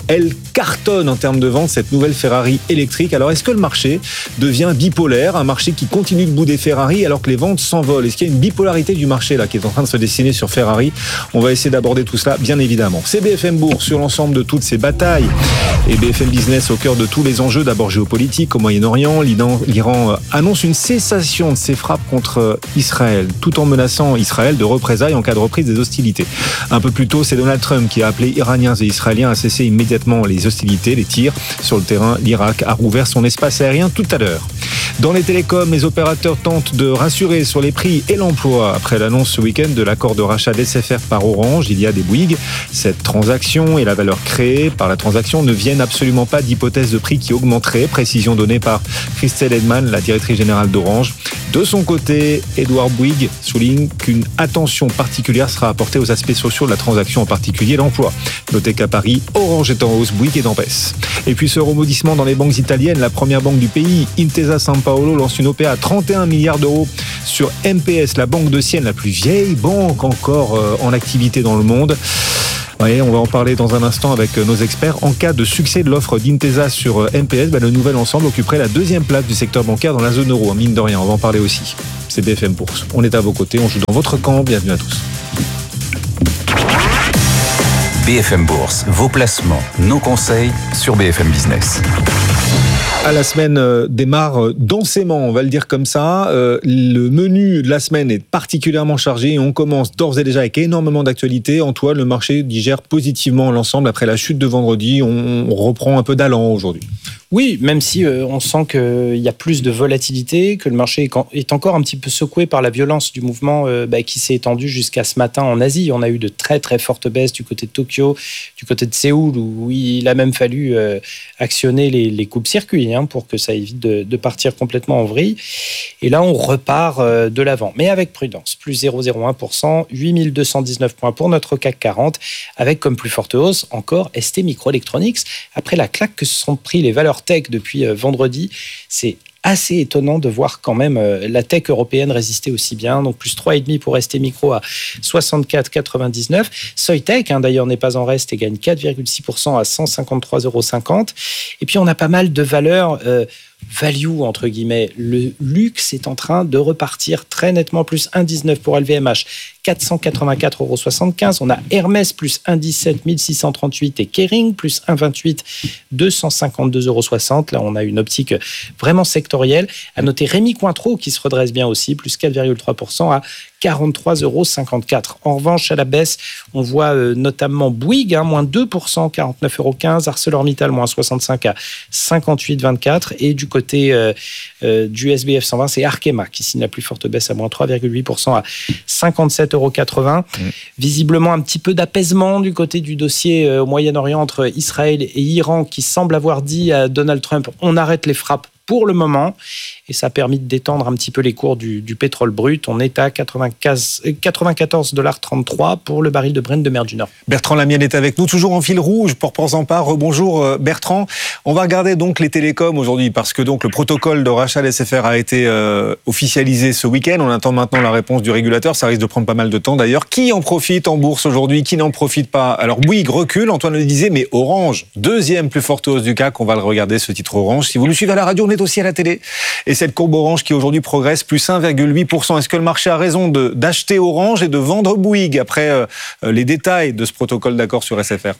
Elle cartonne en termes de vente, cette nouvelle Ferrari électrique. Alors, est-ce que le marché devient bipolaire, un marché qui continue de bouder Ferrari alors que les ventes s'envolent? Est-ce qu'il y a une bipolarité du marché là qui est en train de se dessiner sur Ferrari? On va essayer d'aborder tout cela, bien évidemment. C'est B F M Bourse sur l'ensemble de toutes ces batailles et B F M Business au cœur de tous les enjeux, d'abord géopolitiques au Moyen-Orient. L'Iran annonce une cessation de ses frappes contre Israël, tout en menaçant Israël de représailles en cas de reprise des hostilités. Un peu plus tôt, c'est Donald Trump qui a appelé Iraniens et Israéliens à cesser immédiatement les hostilités, les tirs sur le terrain. L'Irak a rouvert son espace aérien tout à l'heure. Dans les télécoms, les opérateurs tentent de rassurer sur les prix et l'emploi après l'annonce ce week-end de l'accord de rachat d'S F R par Orange. Il y a des Bouygues. Cette transaction et la valeur créée par la transaction ne viennent absolument pas d'hypothèses de prix qui augmenteraient. Précision donnée par Christelle Edman, la directrice générale d'Orange. De son côté, Édouard Bouygues souligne qu'une attention particulière sera apportée aux aspects sociaux de la transaction, en particulier l'emploi. Notez qu'à Paris, Orange est en hausse, Bouygues est en baisse. Et puis ce remodissement dans les banques italiennes, la première banque du pays, Intesa San Paolo, lance une O P A à trente et un milliards d'euros sur M P S, la banque de Sienne, la plus vieille banque encore en activité dans le monde. Ouais, on va en parler dans un instant avec nos experts. En cas de succès de l'offre d'Intesa sur M P S, bah, le nouvel ensemble occuperait la deuxième place du secteur bancaire dans la zone euro, mine de rien. On va en parler aussi. C'est B F M Bourse. On est à vos côtés, on joue dans votre camp. Bienvenue à tous. B F M Bourse, vos placements, nos conseils sur B F M Business. À la semaine euh, démarre densément, on va le dire comme ça. Euh, le menu de la semaine est particulièrement chargé et on commence d'ores et déjà avec énormément d'actualités. Antoine, le marché digère positivement l'ensemble après la chute de vendredi. On, on reprend un peu d'allant aujourd'hui. Oui, même si euh, on sent qu'il y a plus de volatilité, que le marché est, est encore un petit peu secoué par la violence du mouvement euh, bah, qui s'est étendu jusqu'à ce matin en Asie. On a eu de très très fortes baisses du côté de Tokyo, du côté de Séoul, où il a même fallu euh, actionner les, les coupes-circuits hein, pour que ça évite de, de partir complètement en vrille. Et là, on repart euh, de l'avant, mais avec prudence. Plus zéro virgule zéro un pour cent, huit mille deux cent dix-neuf points pour notre C A C quarante, avec comme plus forte hausse encore S T Microelectronics. Après la claque que se sont pris les valeurs tech depuis vendredi, c'est assez étonnant de voir quand même la tech européenne résister aussi bien. Donc plus trois virgule cinq pour S T Micro à soixante-quatre virgule quatre-vingt-dix-neuf. Soitec, hein, d'ailleurs, n'est pas en reste et gagne quatre virgule six pour cent à cent cinquante-trois virgule cinquante euros. Et puis on a pas mal de valeurs euh, value, entre guillemets. Le luxe est en train de repartir très nettement, plus un virgule dix-neuf pour L V M H, quatre cent quatre-vingt-quatre virgule soixante-quinze euros. On a Hermès, plus un virgule dix-sept, mille six cent trente-huit, et Kering, plus un virgule vingt-huit, deux cent cinquante-deux virgule soixante euros. Là, on a une optique vraiment sectorielle. À noter Rémy Cointreau, qui se redresse bien aussi, plus quatre virgule trois pour cent à quarante-trois virgule cinquante-quatre euros. En revanche, à la baisse, on voit euh, notamment Bouygues, hein, moins deux pour cent, quarante-neuf virgule quinze euros. ArcelorMittal, moins soixante-cinq à cinquante-huit virgule vingt-quatre. Et du côté euh, euh, du S B F cent vingt, c'est Arkema qui signe la plus forte baisse à moins trois virgule huit pour cent à cinquante-sept virgule quatre-vingts euros. Mmh. Visiblement, un petit peu d'apaisement du côté du dossier euh, au Moyen-Orient entre Israël et Iran, qui semble avoir dit à Donald Trump « on arrête les frappes ». Pour le moment, et ça a permis de détendre un petit peu les cours du, du pétrole brut. On est à quatre-vingt-quatorze virgule trente-trois dollars pour le baril de Brent de mer du Nord. Bertrand Lamiel est avec nous, toujours en fil rouge pour Port en Part. Rebonjour Bertrand. On va regarder donc les télécoms aujourd'hui parce que donc le protocole de rachat de S F R a été euh, officialisé ce week-end. On attend maintenant la réponse du régulateur. Ça risque de prendre pas mal de temps d'ailleurs. Qui en profite en bourse aujourd'hui? Qui n'en profite pas? Alors Bouygues recule, Antoine le disait, mais Orange, deuxième plus forte hausse du C A C. On va le regarder, ce titre Orange. Si vous le suivez à la radio, on est aussi à la télé. Et cette courbe Orange qui aujourd'hui progresse plus un virgule huit pour cent. Est-ce que le marché a raison de, d'acheter Orange et de vendre Bouygues après euh, les détails de ce protocole d'accord sur S F R?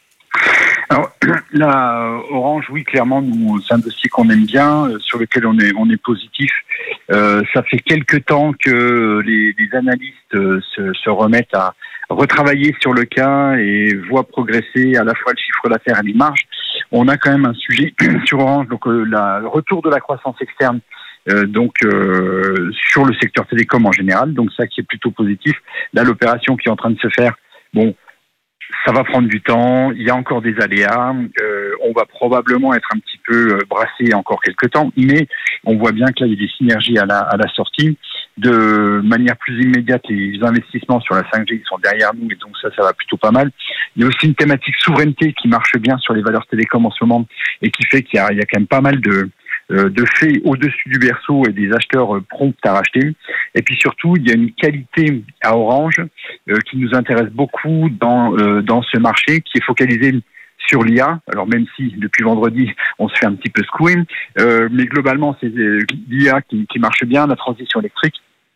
Alors là, Orange, oui, clairement, nous, c'est un dossier qu'on aime bien, euh, sur lequel on est, on est positif. Euh, ça fait quelques temps que les, les analystes euh, se, se remettent à retravailler sur le cas et voient progresser à la fois le chiffre d'affaires et les marges. On a quand même un sujet sur Orange, donc euh, la, le retour de la croissance externe, euh, donc euh, sur le secteur télécom en général, donc ça qui est plutôt positif. Là, l'opération qui est en train de se faire, bon, ça va prendre du temps, il y a encore des aléas, euh, on va probablement être un petit peu brassé encore quelques temps, mais on voit bien que là, il y a des synergies à la, à la sortie. De manière plus immédiate, les investissements sur la cinq G ils sont derrière nous et donc ça, ça va plutôt pas mal. Il y a aussi une thématique souveraineté qui marche bien sur les valeurs télécom en ce moment et qui fait qu'il y a, il y a quand même pas mal de, de faits au-dessus du berceau et des acheteurs prompts à racheter. Et puis surtout, il y a une qualité à Orange euh, qui nous intéresse beaucoup dans, euh, dans ce marché qui est focalisé sur l'I A. Alors même si depuis vendredi, on se fait un petit peu secouer, euh, mais globalement, c'est l'I A qui, qui marche bien, la transition électrique.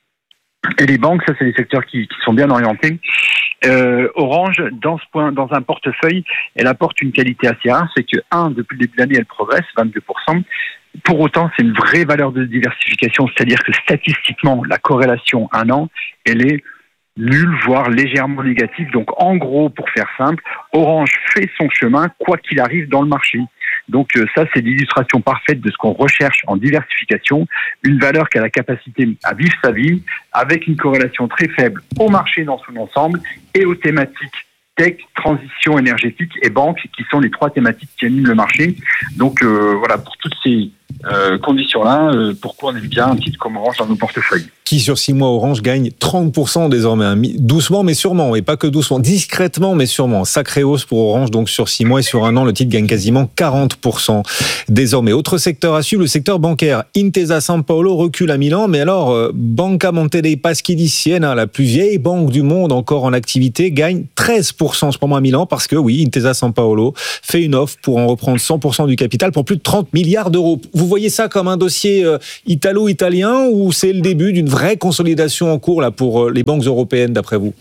Et les banques, ça, c'est des secteurs qui, qui sont bien orientés. Euh, Orange, dans ce point, dans un portefeuille, elle apporte une qualité assez rare, c'est que, un, depuis le début de l'année, elle progresse, vingt-deux pour cent. Pour autant, c'est une vraie valeur de diversification, c'est-à-dire que statistiquement, la corrélation un an, elle est nulle, voire légèrement négative. Donc, en gros, pour faire simple, Orange fait son chemin, quoi qu'il arrive dans le marché. Donc euh, ça, c'est l'illustration parfaite de ce qu'on recherche en diversification, une valeur qui a la capacité à vivre sa vie, avec une corrélation très faible au marché dans son ensemble et aux thématiques tech, transition énergétique et banque, qui sont les trois thématiques qui animent le marché. Donc euh, voilà, pour toutes ces euh, conditions-là, euh, pourquoi on aime bien un titre comme Orange dans nos portefeuilles. Qui sur six mois, Orange gagne trente pour cent désormais, hein. Doucement mais sûrement, et pas que doucement, discrètement mais sûrement. Sacrée hausse pour Orange, donc sur six mois et sur un an, le titre gagne quasiment quarante pour cent désormais. Autre secteur à suivre, le secteur bancaire. Intesa San Paolo recule à Milan, mais alors euh, Banca Monte dei Paschi di Siena, la plus vieille banque du monde encore en activité, gagne treize pour cent en ce moment à Milan, parce que oui, Intesa San Paolo fait une offre pour en reprendre cent pour cent du capital pour plus de trente milliards d'euros. Vous voyez ça comme un dossier euh, italo-italien, ou c'est le début d'une vraie consolidation en cours là pour les banques européennes, d'après vous?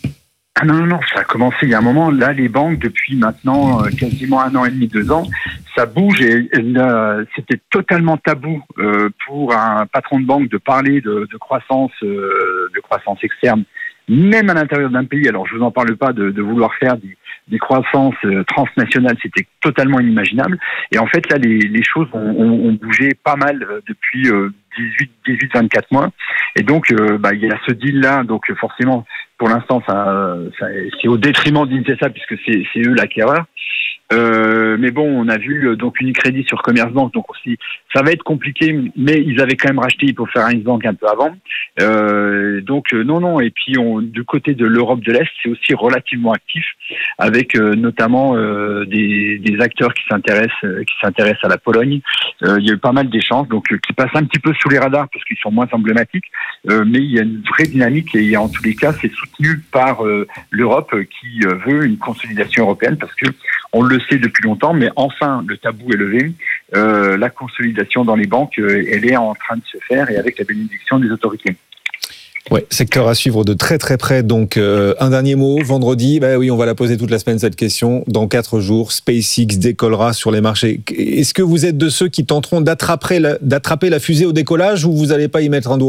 Ah non, non, non, ça a commencé il y a un moment. Là, les banques, depuis maintenant euh, quasiment un an et demi, deux ans, ça bouge et, et euh, c'était totalement tabou euh, pour un patron de banque de parler de, de croissance, euh, de croissance externe, même à l'intérieur d'un pays. Alors, je vous en parle pas de, de vouloir faire des, des croissances euh, transnationales, c'était totalement inimaginable. Et en fait, là, les, les choses ont, ont, ont bougé pas mal euh, depuis euh, dix-huit vingt-quatre mois. Et donc, euh, bah, il y a ce deal-là, donc forcément, pour l'instant, ça, ça, c'est au détriment d'Intesa, puisque c'est, c'est eux l'acquéreur. Euh, mais bon, on a vu donc Unicredit sur Commerzbank, donc aussi ça va être compliqué, mais ils avaient quand même racheté Hypovereinsbank Bank un peu avant. Euh, donc euh, non, non. Et puis on, du côté de l'Europe de l'Est, c'est aussi relativement actif, avec euh, notamment euh, des, des acteurs qui s'intéressent, euh, qui s'intéressent à la Pologne. Euh, il y a eu pas mal d'échanges, donc euh, qui passent un petit peu sous les radars parce qu'ils sont moins emblématiques, euh, mais il y a une vraie dynamique et en tous les cas, c'est soutenu par euh, l'Europe qui euh, veut une consolidation européenne parce que on le sait depuis longtemps, mais enfin, le tabou est levé. Euh, la consolidation dans les banques, euh, elle est en train de se faire et avec la bénédiction des autorités. Ouais, secteur à suivre de très très près. Donc, euh, un dernier mot, vendredi, bah oui, on va la poser toute la semaine cette question. Dans quatre jours, SpaceX décollera sur les marchés. Est-ce que vous êtes de ceux qui tenteront d'attraper la, d'attraper la fusée au décollage ou vous n'allez pas y mettre un doigt ?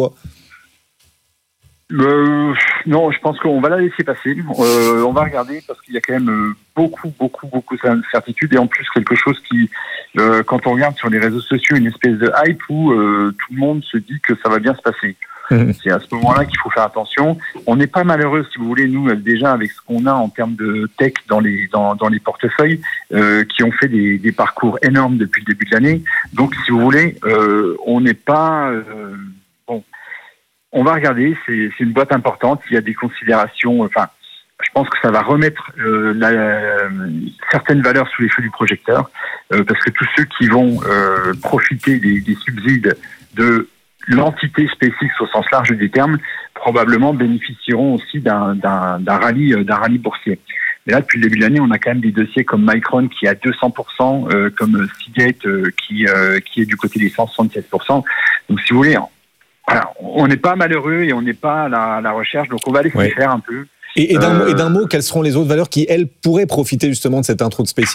Euh, non, je pense qu'on va la laisser passer. Euh, on va regarder parce qu'il y a quand même beaucoup, beaucoup, beaucoup d'incertitudes et en plus quelque chose qui, euh, quand on regarde sur les réseaux sociaux, une espèce de hype où euh, tout le monde se dit que ça va bien se passer. Mmh. C'est à ce moment-là qu'il faut faire attention. On n'est pas malheureux, si vous voulez, nous déjà avec ce qu'on a en termes de tech dans les dans, dans les portefeuilles euh, qui ont fait des, des parcours énormes depuis le début de l'année. Donc, si vous voulez, euh, on n'est pas euh, bon. On va regarder, c'est, c'est une boîte importante, il y a des considérations, enfin, je pense que ça va remettre euh, la, euh, certaines valeurs sous les feux du projecteur, euh, parce que tous ceux qui vont euh, profiter des, des subsides de l'entité SpaceX au sens large du terme, probablement bénéficieront aussi d'un, d'un, d'un rallye, d'un rallye boursier. Mais là, depuis le début de l'année, on a quand même des dossiers comme Micron qui est à deux cents pour cent, euh, comme Seagate euh, qui, euh, qui est du côté des cent soixante-sept pour cent. Donc, si vous voulez, voilà, on n'est pas malheureux et on n'est pas à la, à la recherche, donc on va laisser ouais. faire un peu. Et, et, d'un, euh, et d'un mot, quelles seront les autres valeurs qui, elles, pourraient profiter justement de cette intro de SpaceX ?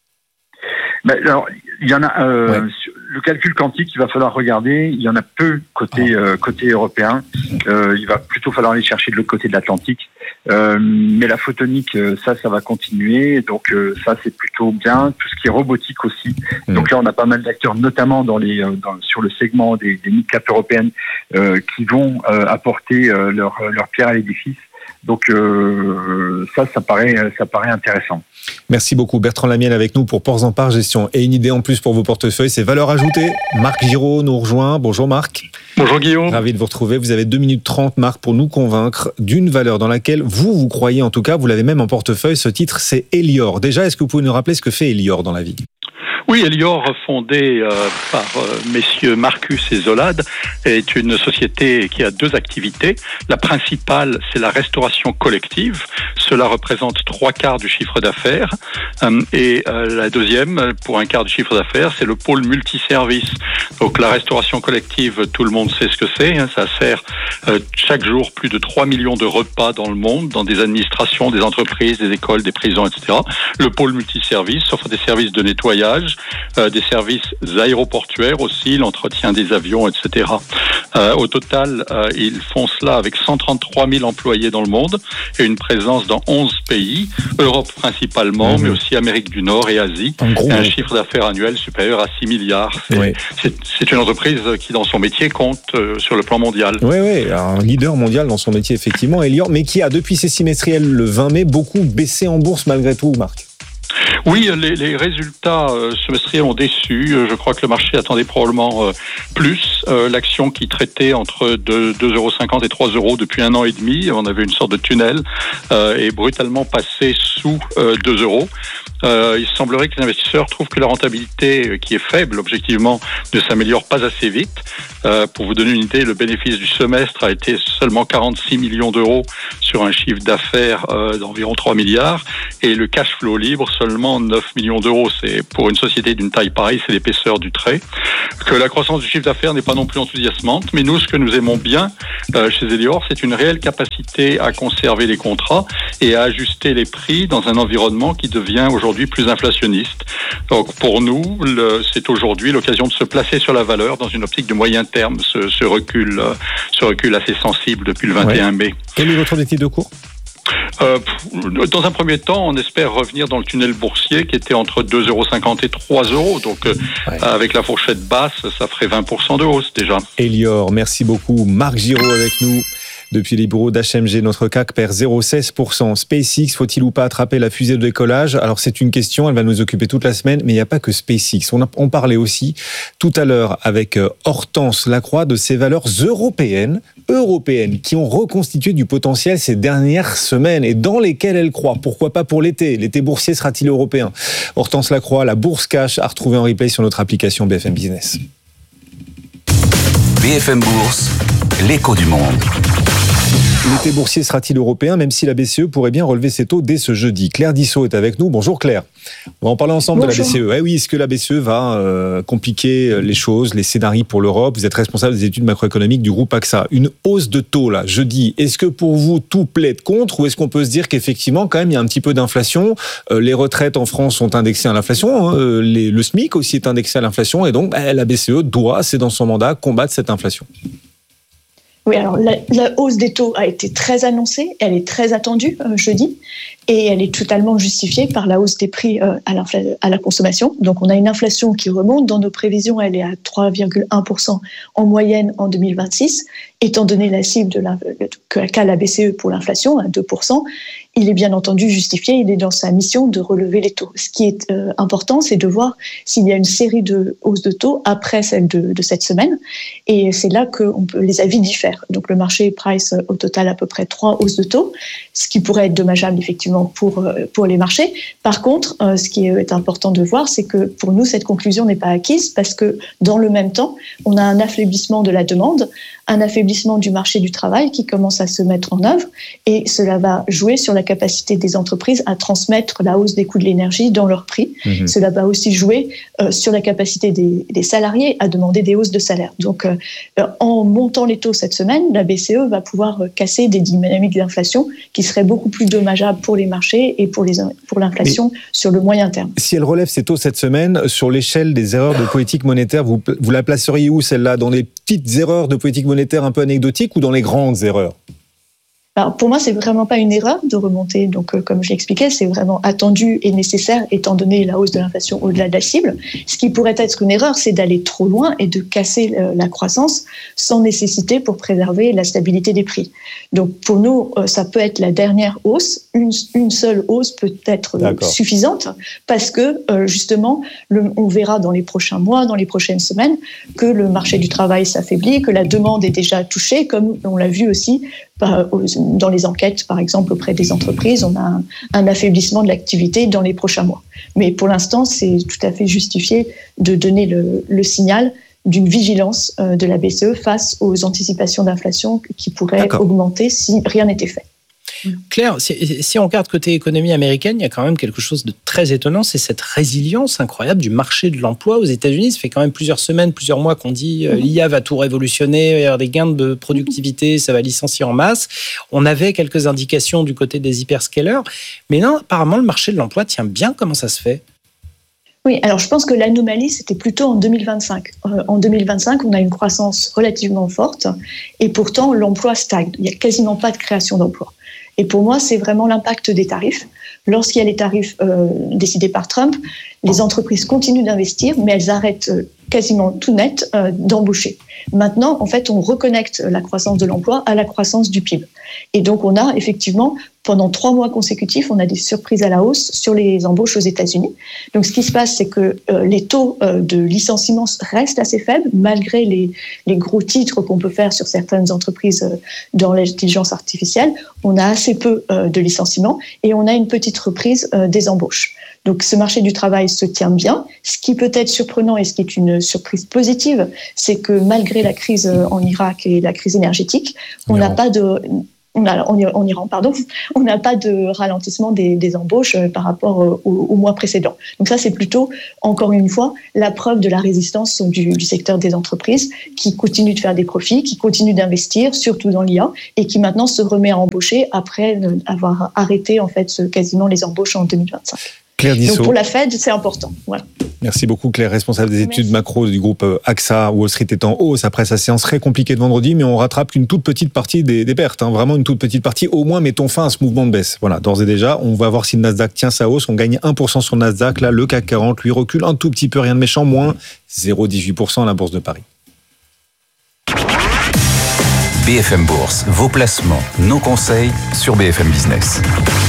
Ben, alors, il y en a euh, ouais. le calcul quantique, il va falloir regarder. Il y en a peu côté euh, côté européen. Euh, il va plutôt falloir aller chercher de l'autre côté de l'Atlantique. Euh, mais la photonique, ça, ça va continuer. Donc euh, ça, c'est plutôt bien. Tout ce qui est robotique aussi. Mmh. Donc là, on a pas mal d'acteurs, notamment dans les dans, sur le segment des, des mid-cap européennes, euh, qui vont euh, apporter euh, leur leur pierre à l'édifice. Donc euh, ça, ça paraît, ça paraît intéressant. Merci beaucoup Bertrand Lamiel avec nous pour Ports en Part Gestion. Et une idée en plus pour vos portefeuilles, c'est valeur ajoutée. Marc Giraud nous rejoint. Bonjour Marc. Bonjour Guillaume. Ravi de vous retrouver. Vous avez deux minutes trente Marc pour nous convaincre d'une valeur dans laquelle vous, vous croyez en tout cas. Vous l'avez même en portefeuille. Ce titre, c'est Elior. Déjà, est-ce que vous pouvez nous rappeler ce que fait Elior dans la vie ? Oui, Elior, fondée euh, par euh, messieurs Marcus et Zolad, est une société qui a deux activités. La principale, c'est la restauration collective. Ce cela représente trois quarts du chiffre d'affaires. Euh, et euh, la deuxième, pour un quart du chiffre d'affaires, c'est le pôle multiservice. Donc la restauration collective, tout le monde sait ce que c'est. Hein, ça sert euh, chaque jour plus de trois millions de repas dans le monde, dans des administrations, des entreprises, des écoles, des prisons, et cetera. Le pôle multiservice offre des services de nettoyage, euh, des services aéroportuaires aussi, l'entretien des avions, et cetera. Euh, au total, euh, ils font cela avec cent trente-trois mille employés dans le monde et une présence dans onze pays, Europe principalement, mmh. mais aussi Amérique du Nord et Asie. Un, gros, et un chiffre d'affaires annuel supérieur à six milliards. C'est, oui. c'est, c'est une entreprise qui, dans son métier, compte euh, sur le plan mondial. Oui, oui, un leader mondial dans son métier, effectivement, Elior, mais qui a, depuis ses semestriels le vingt mai, beaucoup baissé en bourse malgré tout, Marc. Oui, les, les résultats euh, semestriels ont déçu. Je crois que le marché attendait probablement euh, plus. Euh, l'action qui traitait entre deux euros cinquante et trois euros depuis un an et demi, on avait une sorte de tunnel, euh, est brutalement passé sous euh, deux euros. Euh, il semblerait que les investisseurs trouvent que la rentabilité, qui est faible objectivement, ne s'améliore pas assez vite. Euh, pour vous donner une idée, le bénéfice du semestre a été seulement quarante-six millions d'euros sur un chiffre d'affaires euh, d'environ trois milliards et le cash flow libre seulement neuf millions d'euros. C'est, pour une société d'une taille pareille, c'est l'épaisseur du trait. Que la croissance du chiffre d'affaires n'est pas non plus enthousiasmante, mais nous, ce que nous aimons bien euh, chez Elior, c'est une réelle capacité à conserver les contrats et à ajuster les prix dans un environnement qui devient aujourd'hui plus inflationniste. Donc pour nous, le, c'est aujourd'hui l'occasion de se placer sur la valeur dans une optique de moyen terme, ce, ce recul, euh, ce recul assez sensible depuis le vingt et un ouais. mai. Quel est votre objectif de cours ? Euh, dans un premier temps, on espère revenir dans le tunnel boursier qui était entre deux euros cinquante et trois euros. Donc, euh, ouais. avec la fourchette basse, ça ferait vingt pour cent de hausse déjà. Elior, merci beaucoup. Marc Giraud avec nous. Depuis les bureaux d'H M G, notre C A C perd zéro virgule seize pour cent. SpaceX, faut-il ou pas attraper la fusée de décollage ? Alors c'est une question, elle va nous occuper toute la semaine, mais il n'y a pas que SpaceX. On, a, on parlait aussi tout à l'heure avec Hortense Lacroix de ces valeurs européennes, européennes, qui ont reconstitué du potentiel ces dernières semaines et dans lesquelles elle croit. Pourquoi pas pour l'été ? L'été boursier sera-t-il européen ? Hortense Lacroix, la bourse cash, à retrouver en replay sur notre application B F M Business. B F M Bourse, l'écho du monde. L'été boursier sera-t-il européen, même si la B C E pourrait bien relever ses taux dès ce jeudi ? Claire Dissot est avec nous. Bonjour Claire. On va en parler ensemble. Bonjour. De la B C E. Eh oui, est-ce que la B C E va euh, compliquer les choses, les scénarios pour l'Europe ? Vous êtes responsable des études macroéconomiques du groupe A X A. Une hausse de taux, là, jeudi, est-ce que pour vous, tout plaide contre, ou est-ce qu'on peut se dire qu'effectivement, quand même, il y a un petit peu d'inflation ? euh, Les retraites en France sont indexées à l'inflation, hein, euh, les, le SMIC aussi est indexé à l'inflation, et donc bah, la B C E doit, c'est dans son mandat, combattre cette inflation. Oui, alors la, la hausse des taux a été très annoncée, elle est très attendue euh, jeudi, et elle est totalement justifiée par la hausse des prix euh, à, à la consommation. Donc on a une inflation qui remonte, dans nos prévisions elle est à trois virgule un pour cent en moyenne en deux mille vingt-six, étant donné la cible de la, qu'a la B C E pour l'inflation à deux pour cent. Il est bien entendu justifié, il est dans sa mission de relever les taux. Ce qui est euh, important, c'est de voir s'il y a une série de hausses de taux après celle de, de cette semaine. Et c'est là que on peut, les avis diffèrent. Donc le marché price au total à peu près trois hausses de taux, ce qui pourrait être dommageable effectivement pour, pour les marchés. Par contre, euh, ce qui est important de voir, c'est que pour nous, cette conclusion n'est pas acquise parce que dans le même temps, on a un affaiblissement de la demande, un affaiblissement du marché du travail qui commence à se mettre en œuvre et cela va jouer sur la capacité des entreprises à transmettre la hausse des coûts de l'énergie dans leurs prix. Mmh. Cela va aussi jouer euh, sur la capacité des, des salariés à demander des hausses de salaire. Donc, euh, en montant les taux cette semaine, la B C E va pouvoir casser des dynamiques d'inflation qui seraient beaucoup plus dommageables pour les marchés et pour, les, pour l'inflation Mais sur le moyen terme. Si elle relève ses taux cette semaine, sur l'échelle des erreurs de politique monétaire, vous, vous la placeriez où celle-là ? Dans les petites erreurs de politique monétaire un peu anecdotiques ou dans les grandes erreurs ? Alors pour moi, c'est vraiment pas une erreur de remonter. Donc, euh, comme je l'expliquais, c'est vraiment attendu et nécessaire étant donné la hausse de l'inflation au-delà de la cible. Ce qui pourrait être une erreur, c'est d'aller trop loin et de casser euh, la croissance sans nécessité pour préserver la stabilité des prix. Donc, pour nous, euh, ça peut être la dernière hausse. Une, une seule hausse peut être euh, suffisante parce que, euh, justement, le, on verra dans les prochains mois, dans les prochaines semaines, que le marché du travail s'affaiblit, que la demande est déjà touchée, comme on l'a vu aussi dans les enquêtes, par exemple, auprès des entreprises, on a un, un affaiblissement de l'activité dans les prochains mois. Mais pour l'instant, c'est tout à fait justifié de donner le, le signal d'une vigilance de la B C E face aux anticipations d'inflation qui pourraient D'accord. augmenter si rien n'était fait. Claire, si, si on regarde côté économie américaine, il y a quand même quelque chose de très étonnant, c'est cette résilience incroyable du marché de l'emploi aux États-Unis. Ça fait quand même plusieurs semaines, plusieurs mois qu'on dit euh, l'I A va tout révolutionner, il va y avoir des gains de productivité, ça va licencier en masse. On avait quelques indications du côté des hyperscalers, mais non, apparemment le marché de l'emploi tient bien. Comment ça se fait ? Oui, alors je pense que l'anomalie, c'était plutôt en deux mille vingt-cinq. Euh, en deux mille vingt-cinq, on a une croissance relativement forte et pourtant l'emploi stagne. Il n'y a quasiment pas de création d'emplois. Et pour moi, c'est vraiment l'impact des tarifs. Lorsqu'il y a les tarifs euh, décidés par Trump, les entreprises continuent d'investir, mais elles arrêtent euh, quasiment tout net euh, d'embaucher. Maintenant, en fait, on reconnecte la croissance de l'emploi à la croissance du P I B. Et donc, on a effectivement, pendant trois mois consécutifs, on a des surprises à la hausse sur les embauches aux États-Unis. Donc, ce qui se passe, c'est que euh, les taux euh, de licenciement restent assez faibles, malgré les, les gros titres qu'on peut faire sur certaines entreprises euh, dans l'intelligence artificielle. On a assez peu euh, de licenciements et on a une petite reprise euh, des embauches. Donc, ce marché du travail se tient bien. Ce qui peut être surprenant et ce qui est une surprise positive, c'est que malgré la crise en Irak et la crise énergétique, on n'a pas de... On a, en Iran, pardon, on n'a pas de ralentissement des, des embauches par rapport au, au mois précédent. Donc ça, c'est plutôt, encore une fois, la preuve de la résistance du, du secteur des entreprises qui continue de faire des profits, qui continue d'investir, surtout dans l'I A, et qui maintenant se remet à embaucher après avoir arrêté en fait quasiment les embauches en deux mille vingt-cinq. Claire Dissot. Donc pour la Fed, c'est important. Voilà. Merci beaucoup Claire, responsable des études macro du groupe A X A. Wall Street est en hausse après sa séance très compliquée de vendredi, mais on rattrape qu'une toute petite partie des, des pertes, hein, vraiment une toute petite partie. Au moins, mettons fin à ce mouvement de baisse. Voilà, d'ores et déjà, on va voir si le Nasdaq tient sa hausse. On gagne un pour cent sur le Nasdaq. Là, le C A C quarante, lui, recule un tout petit peu, rien de méchant, moins zéro virgule dix-huit pour cent à la Bourse de Paris. B F M Bourse, vos placements, nos conseils sur B F M Business.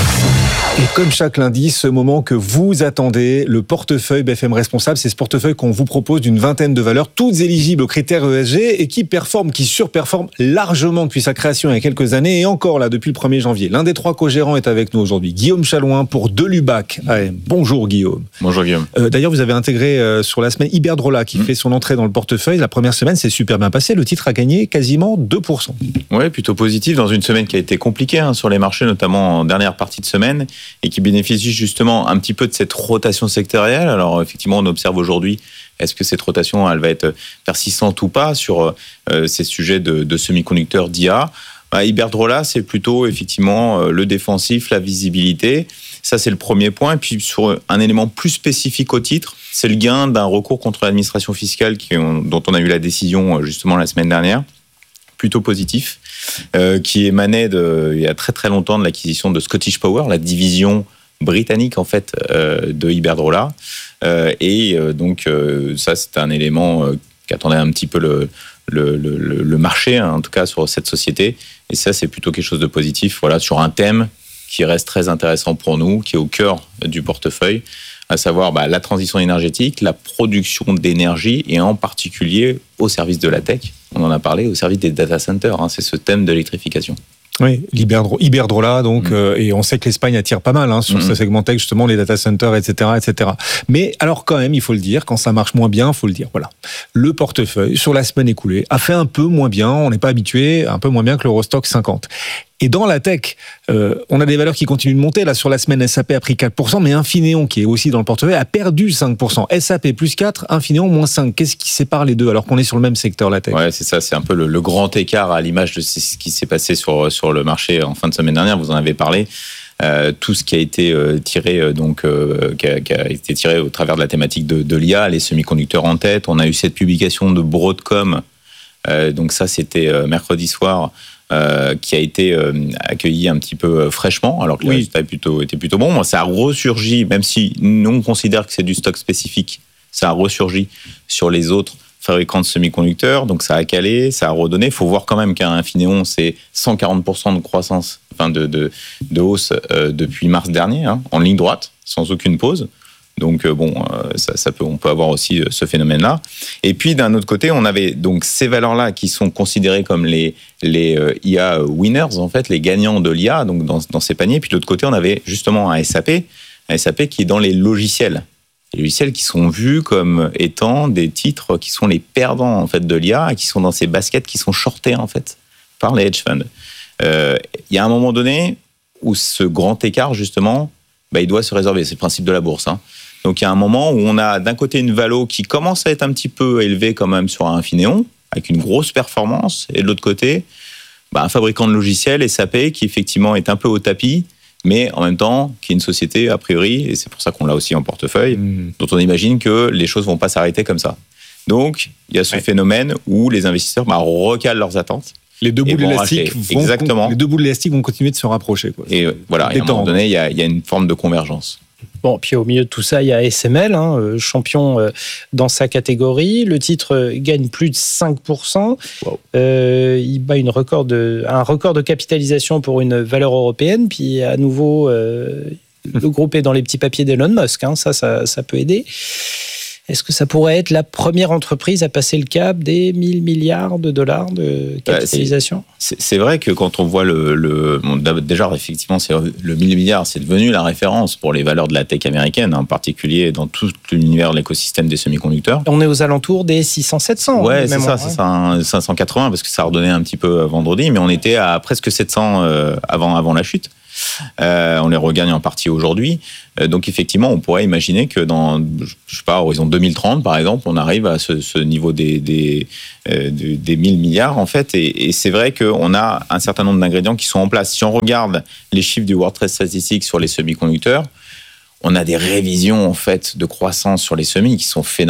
Et comme chaque lundi, ce moment que vous attendez, le portefeuille B F M Responsable, c'est ce portefeuille qu'on vous propose d'une vingtaine de valeurs, toutes éligibles aux critères E S G et qui performent, qui surperforment largement depuis sa création il y a quelques années et encore là depuis le premier janvier. L'un des trois co-gérants est avec nous aujourd'hui, Guillaume Chalouin pour Delubac A M. Bonjour Guillaume. Bonjour Guillaume. Euh, d'ailleurs, vous avez intégré euh, sur la semaine Iberdrola qui mmh. fait son entrée dans le portefeuille. La première semaine, c'est super bien passé. Le titre a gagné quasiment deux pour cent. Oui, plutôt positif dans une semaine qui a été compliquée hein, sur les marchés, notamment en dernière partie de semaine, et qui bénéficie justement un petit peu de cette rotation sectorielle. Alors effectivement, on observe aujourd'hui, est-ce que cette rotation, elle va être persistante ou pas sur euh, ces sujets de, de semi-conducteurs d'I A. Bah, Iberdrola, c'est plutôt effectivement le défensif, la visibilité. Ça, c'est le premier point. Et puis sur un élément plus spécifique au titre, c'est le gain d'un recours contre l'administration fiscale qui, on, dont on a eu la décision justement la semaine dernière. Plutôt positif, euh, qui émanait de, il y a très très longtemps de l'acquisition de Scottish Power, la division britannique en fait euh, de Iberdrola, euh, et euh, donc euh, ça c'est un élément euh, qui attendait un petit peu le, le, le, le marché, hein, en tout cas sur cette société, et ça c'est plutôt quelque chose de positif, voilà, sur un thème qui reste très intéressant pour nous, qui est au cœur du portefeuille, à savoir bah, la transition énergétique, la production d'énergie, et en particulier au service de la tech. On en a parlé, au service des data centers. Hein, c'est ce thème de l'électrification. Oui, Iberdrola, donc, mmh. euh, et on sait que l'Espagne attire pas mal hein, sur mmh. ce segment tech, justement, les data centers, et cetera, et cetera. Mais alors, quand même, il faut le dire, quand ça marche moins bien, il faut le dire. Voilà, le portefeuille sur la semaine écoulée a fait un peu moins bien. On n'est pas habitué, un peu moins bien que l'Eurostock cinquante. Et dans la tech, euh, on a des valeurs qui continuent de monter. Là, sur la semaine, S A P a pris quatre pour cent, mais Infineon, qui est aussi dans le portefeuille, a perdu cinq pour cent. S A P plus quatre, Infineon moins cinq. Qu'est-ce qui sépare les deux alors qu'on est sur le même secteur, la tech ? Ouais, c'est ça. C'est un peu le, le grand écart à l'image de ce qui s'est passé sur, sur le marché en fin de semaine dernière. Vous en avez parlé. Euh, tout ce qui a été euh, tiré euh, donc euh, qui, a, qui a été tiré au travers de la thématique de, de l'I A, les semi-conducteurs en tête. On a eu cette publication de Broadcom. Euh, donc ça, c'était euh, mercredi soir. Euh, qui a été euh, accueilli un petit peu euh, fraîchement, alors que oui. le résultat plutôt, était plutôt bon. Ça a ressurgi, même si nous on considère que c'est du stock spécifique, ça a ressurgi sur les autres fabricants de semi-conducteurs, donc ça a calé, ça a redonné. Il faut voir quand même qu'à Infineon, c'est cent quarante pour cent de croissance, enfin de, de, de hausse euh, depuis mars dernier, hein, en ligne droite, sans aucune pause. Donc bon, ça, ça peut, on peut avoir aussi ce phénomène-là. Et puis d'un autre côté, on avait donc ces valeurs-là qui sont considérées comme les les I A winners en fait, les gagnants de l'I A, donc dans dans ces paniers. Puis de l'autre côté, on avait justement un S A P, un S A P qui est dans les logiciels, les logiciels qui sont vus comme étant des titres qui sont les perdants en fait de l'I A et qui sont dans ces baskets qui sont shortés en fait par les hedge funds. Euh, il y a un moment donné, où ce grand écart, justement, bah, il doit se résorber. C'est le principe de la bourse. Hein. Donc, il y a un moment où on a d'un côté une valo qui commence à être un petit peu élevée quand même sur un Infineon, avec une grosse performance, et de l'autre côté, bah, un fabricant de logiciels, S A P, qui effectivement est un peu au tapis, mais en même temps, qui est une société, a priori, et c'est pour ça qu'on l'a aussi en portefeuille, mmh. dont on imagine que les choses ne vont pas s'arrêter comme ça. Donc, il y a ce ouais. phénomène où les investisseurs bah, recalent leurs attentes. Les deux bouts de l'élastique vont, Exactement. les deux bouts de l'élastique vont continuer de se rapprocher. Quoi. Et voilà, et à un moment donné, il y a, il y a une forme de convergence. Bon, puis au milieu de tout ça, il y a S M L, hein, champion euh, dans sa catégorie. Le titre euh, gagne plus de cinq pour cent. Wow. Euh, il bat une record de, un record de capitalisation pour une valeur européenne. Puis à nouveau, euh, le groupe est dans les petits papiers d'Elon Musk. Hein, ça, ça, ça peut aider. Est-ce que ça pourrait être la première entreprise à passer le cap des mille milliards de dollars de capitalisation ? c'est, c'est, c'est vrai que quand on voit le... le bon, déjà, effectivement, c'est le mille milliards, c'est devenu la référence pour les valeurs de la tech américaine, en particulier dans tout l'univers de l'écosystème des semi-conducteurs. On est aux alentours des six cents sept cents. Ouais, c'est ça, c'est ça, cinq cent quatre-vingts, parce que ça a redonné un petit peu vendredi, mais on était à presque sept cents euh, avant, avant la chute. Euh, on les regagne en partie aujourd'hui. Euh, donc effectivement, on pourrait imaginer que dans, je sais pas, horizon deux mille trente, par exemple, on arrive à ce, ce niveau des, des, euh, des, des mille milliards, en fait. Et, et c'est vrai qu'on a un certain nombre d'ingrédients qui sont en place. Si on regarde les chiffres du World Trade Statistics sur les semi-conducteurs, on a des révisions, en fait, de croissance sur les semis qui sont phénoménales.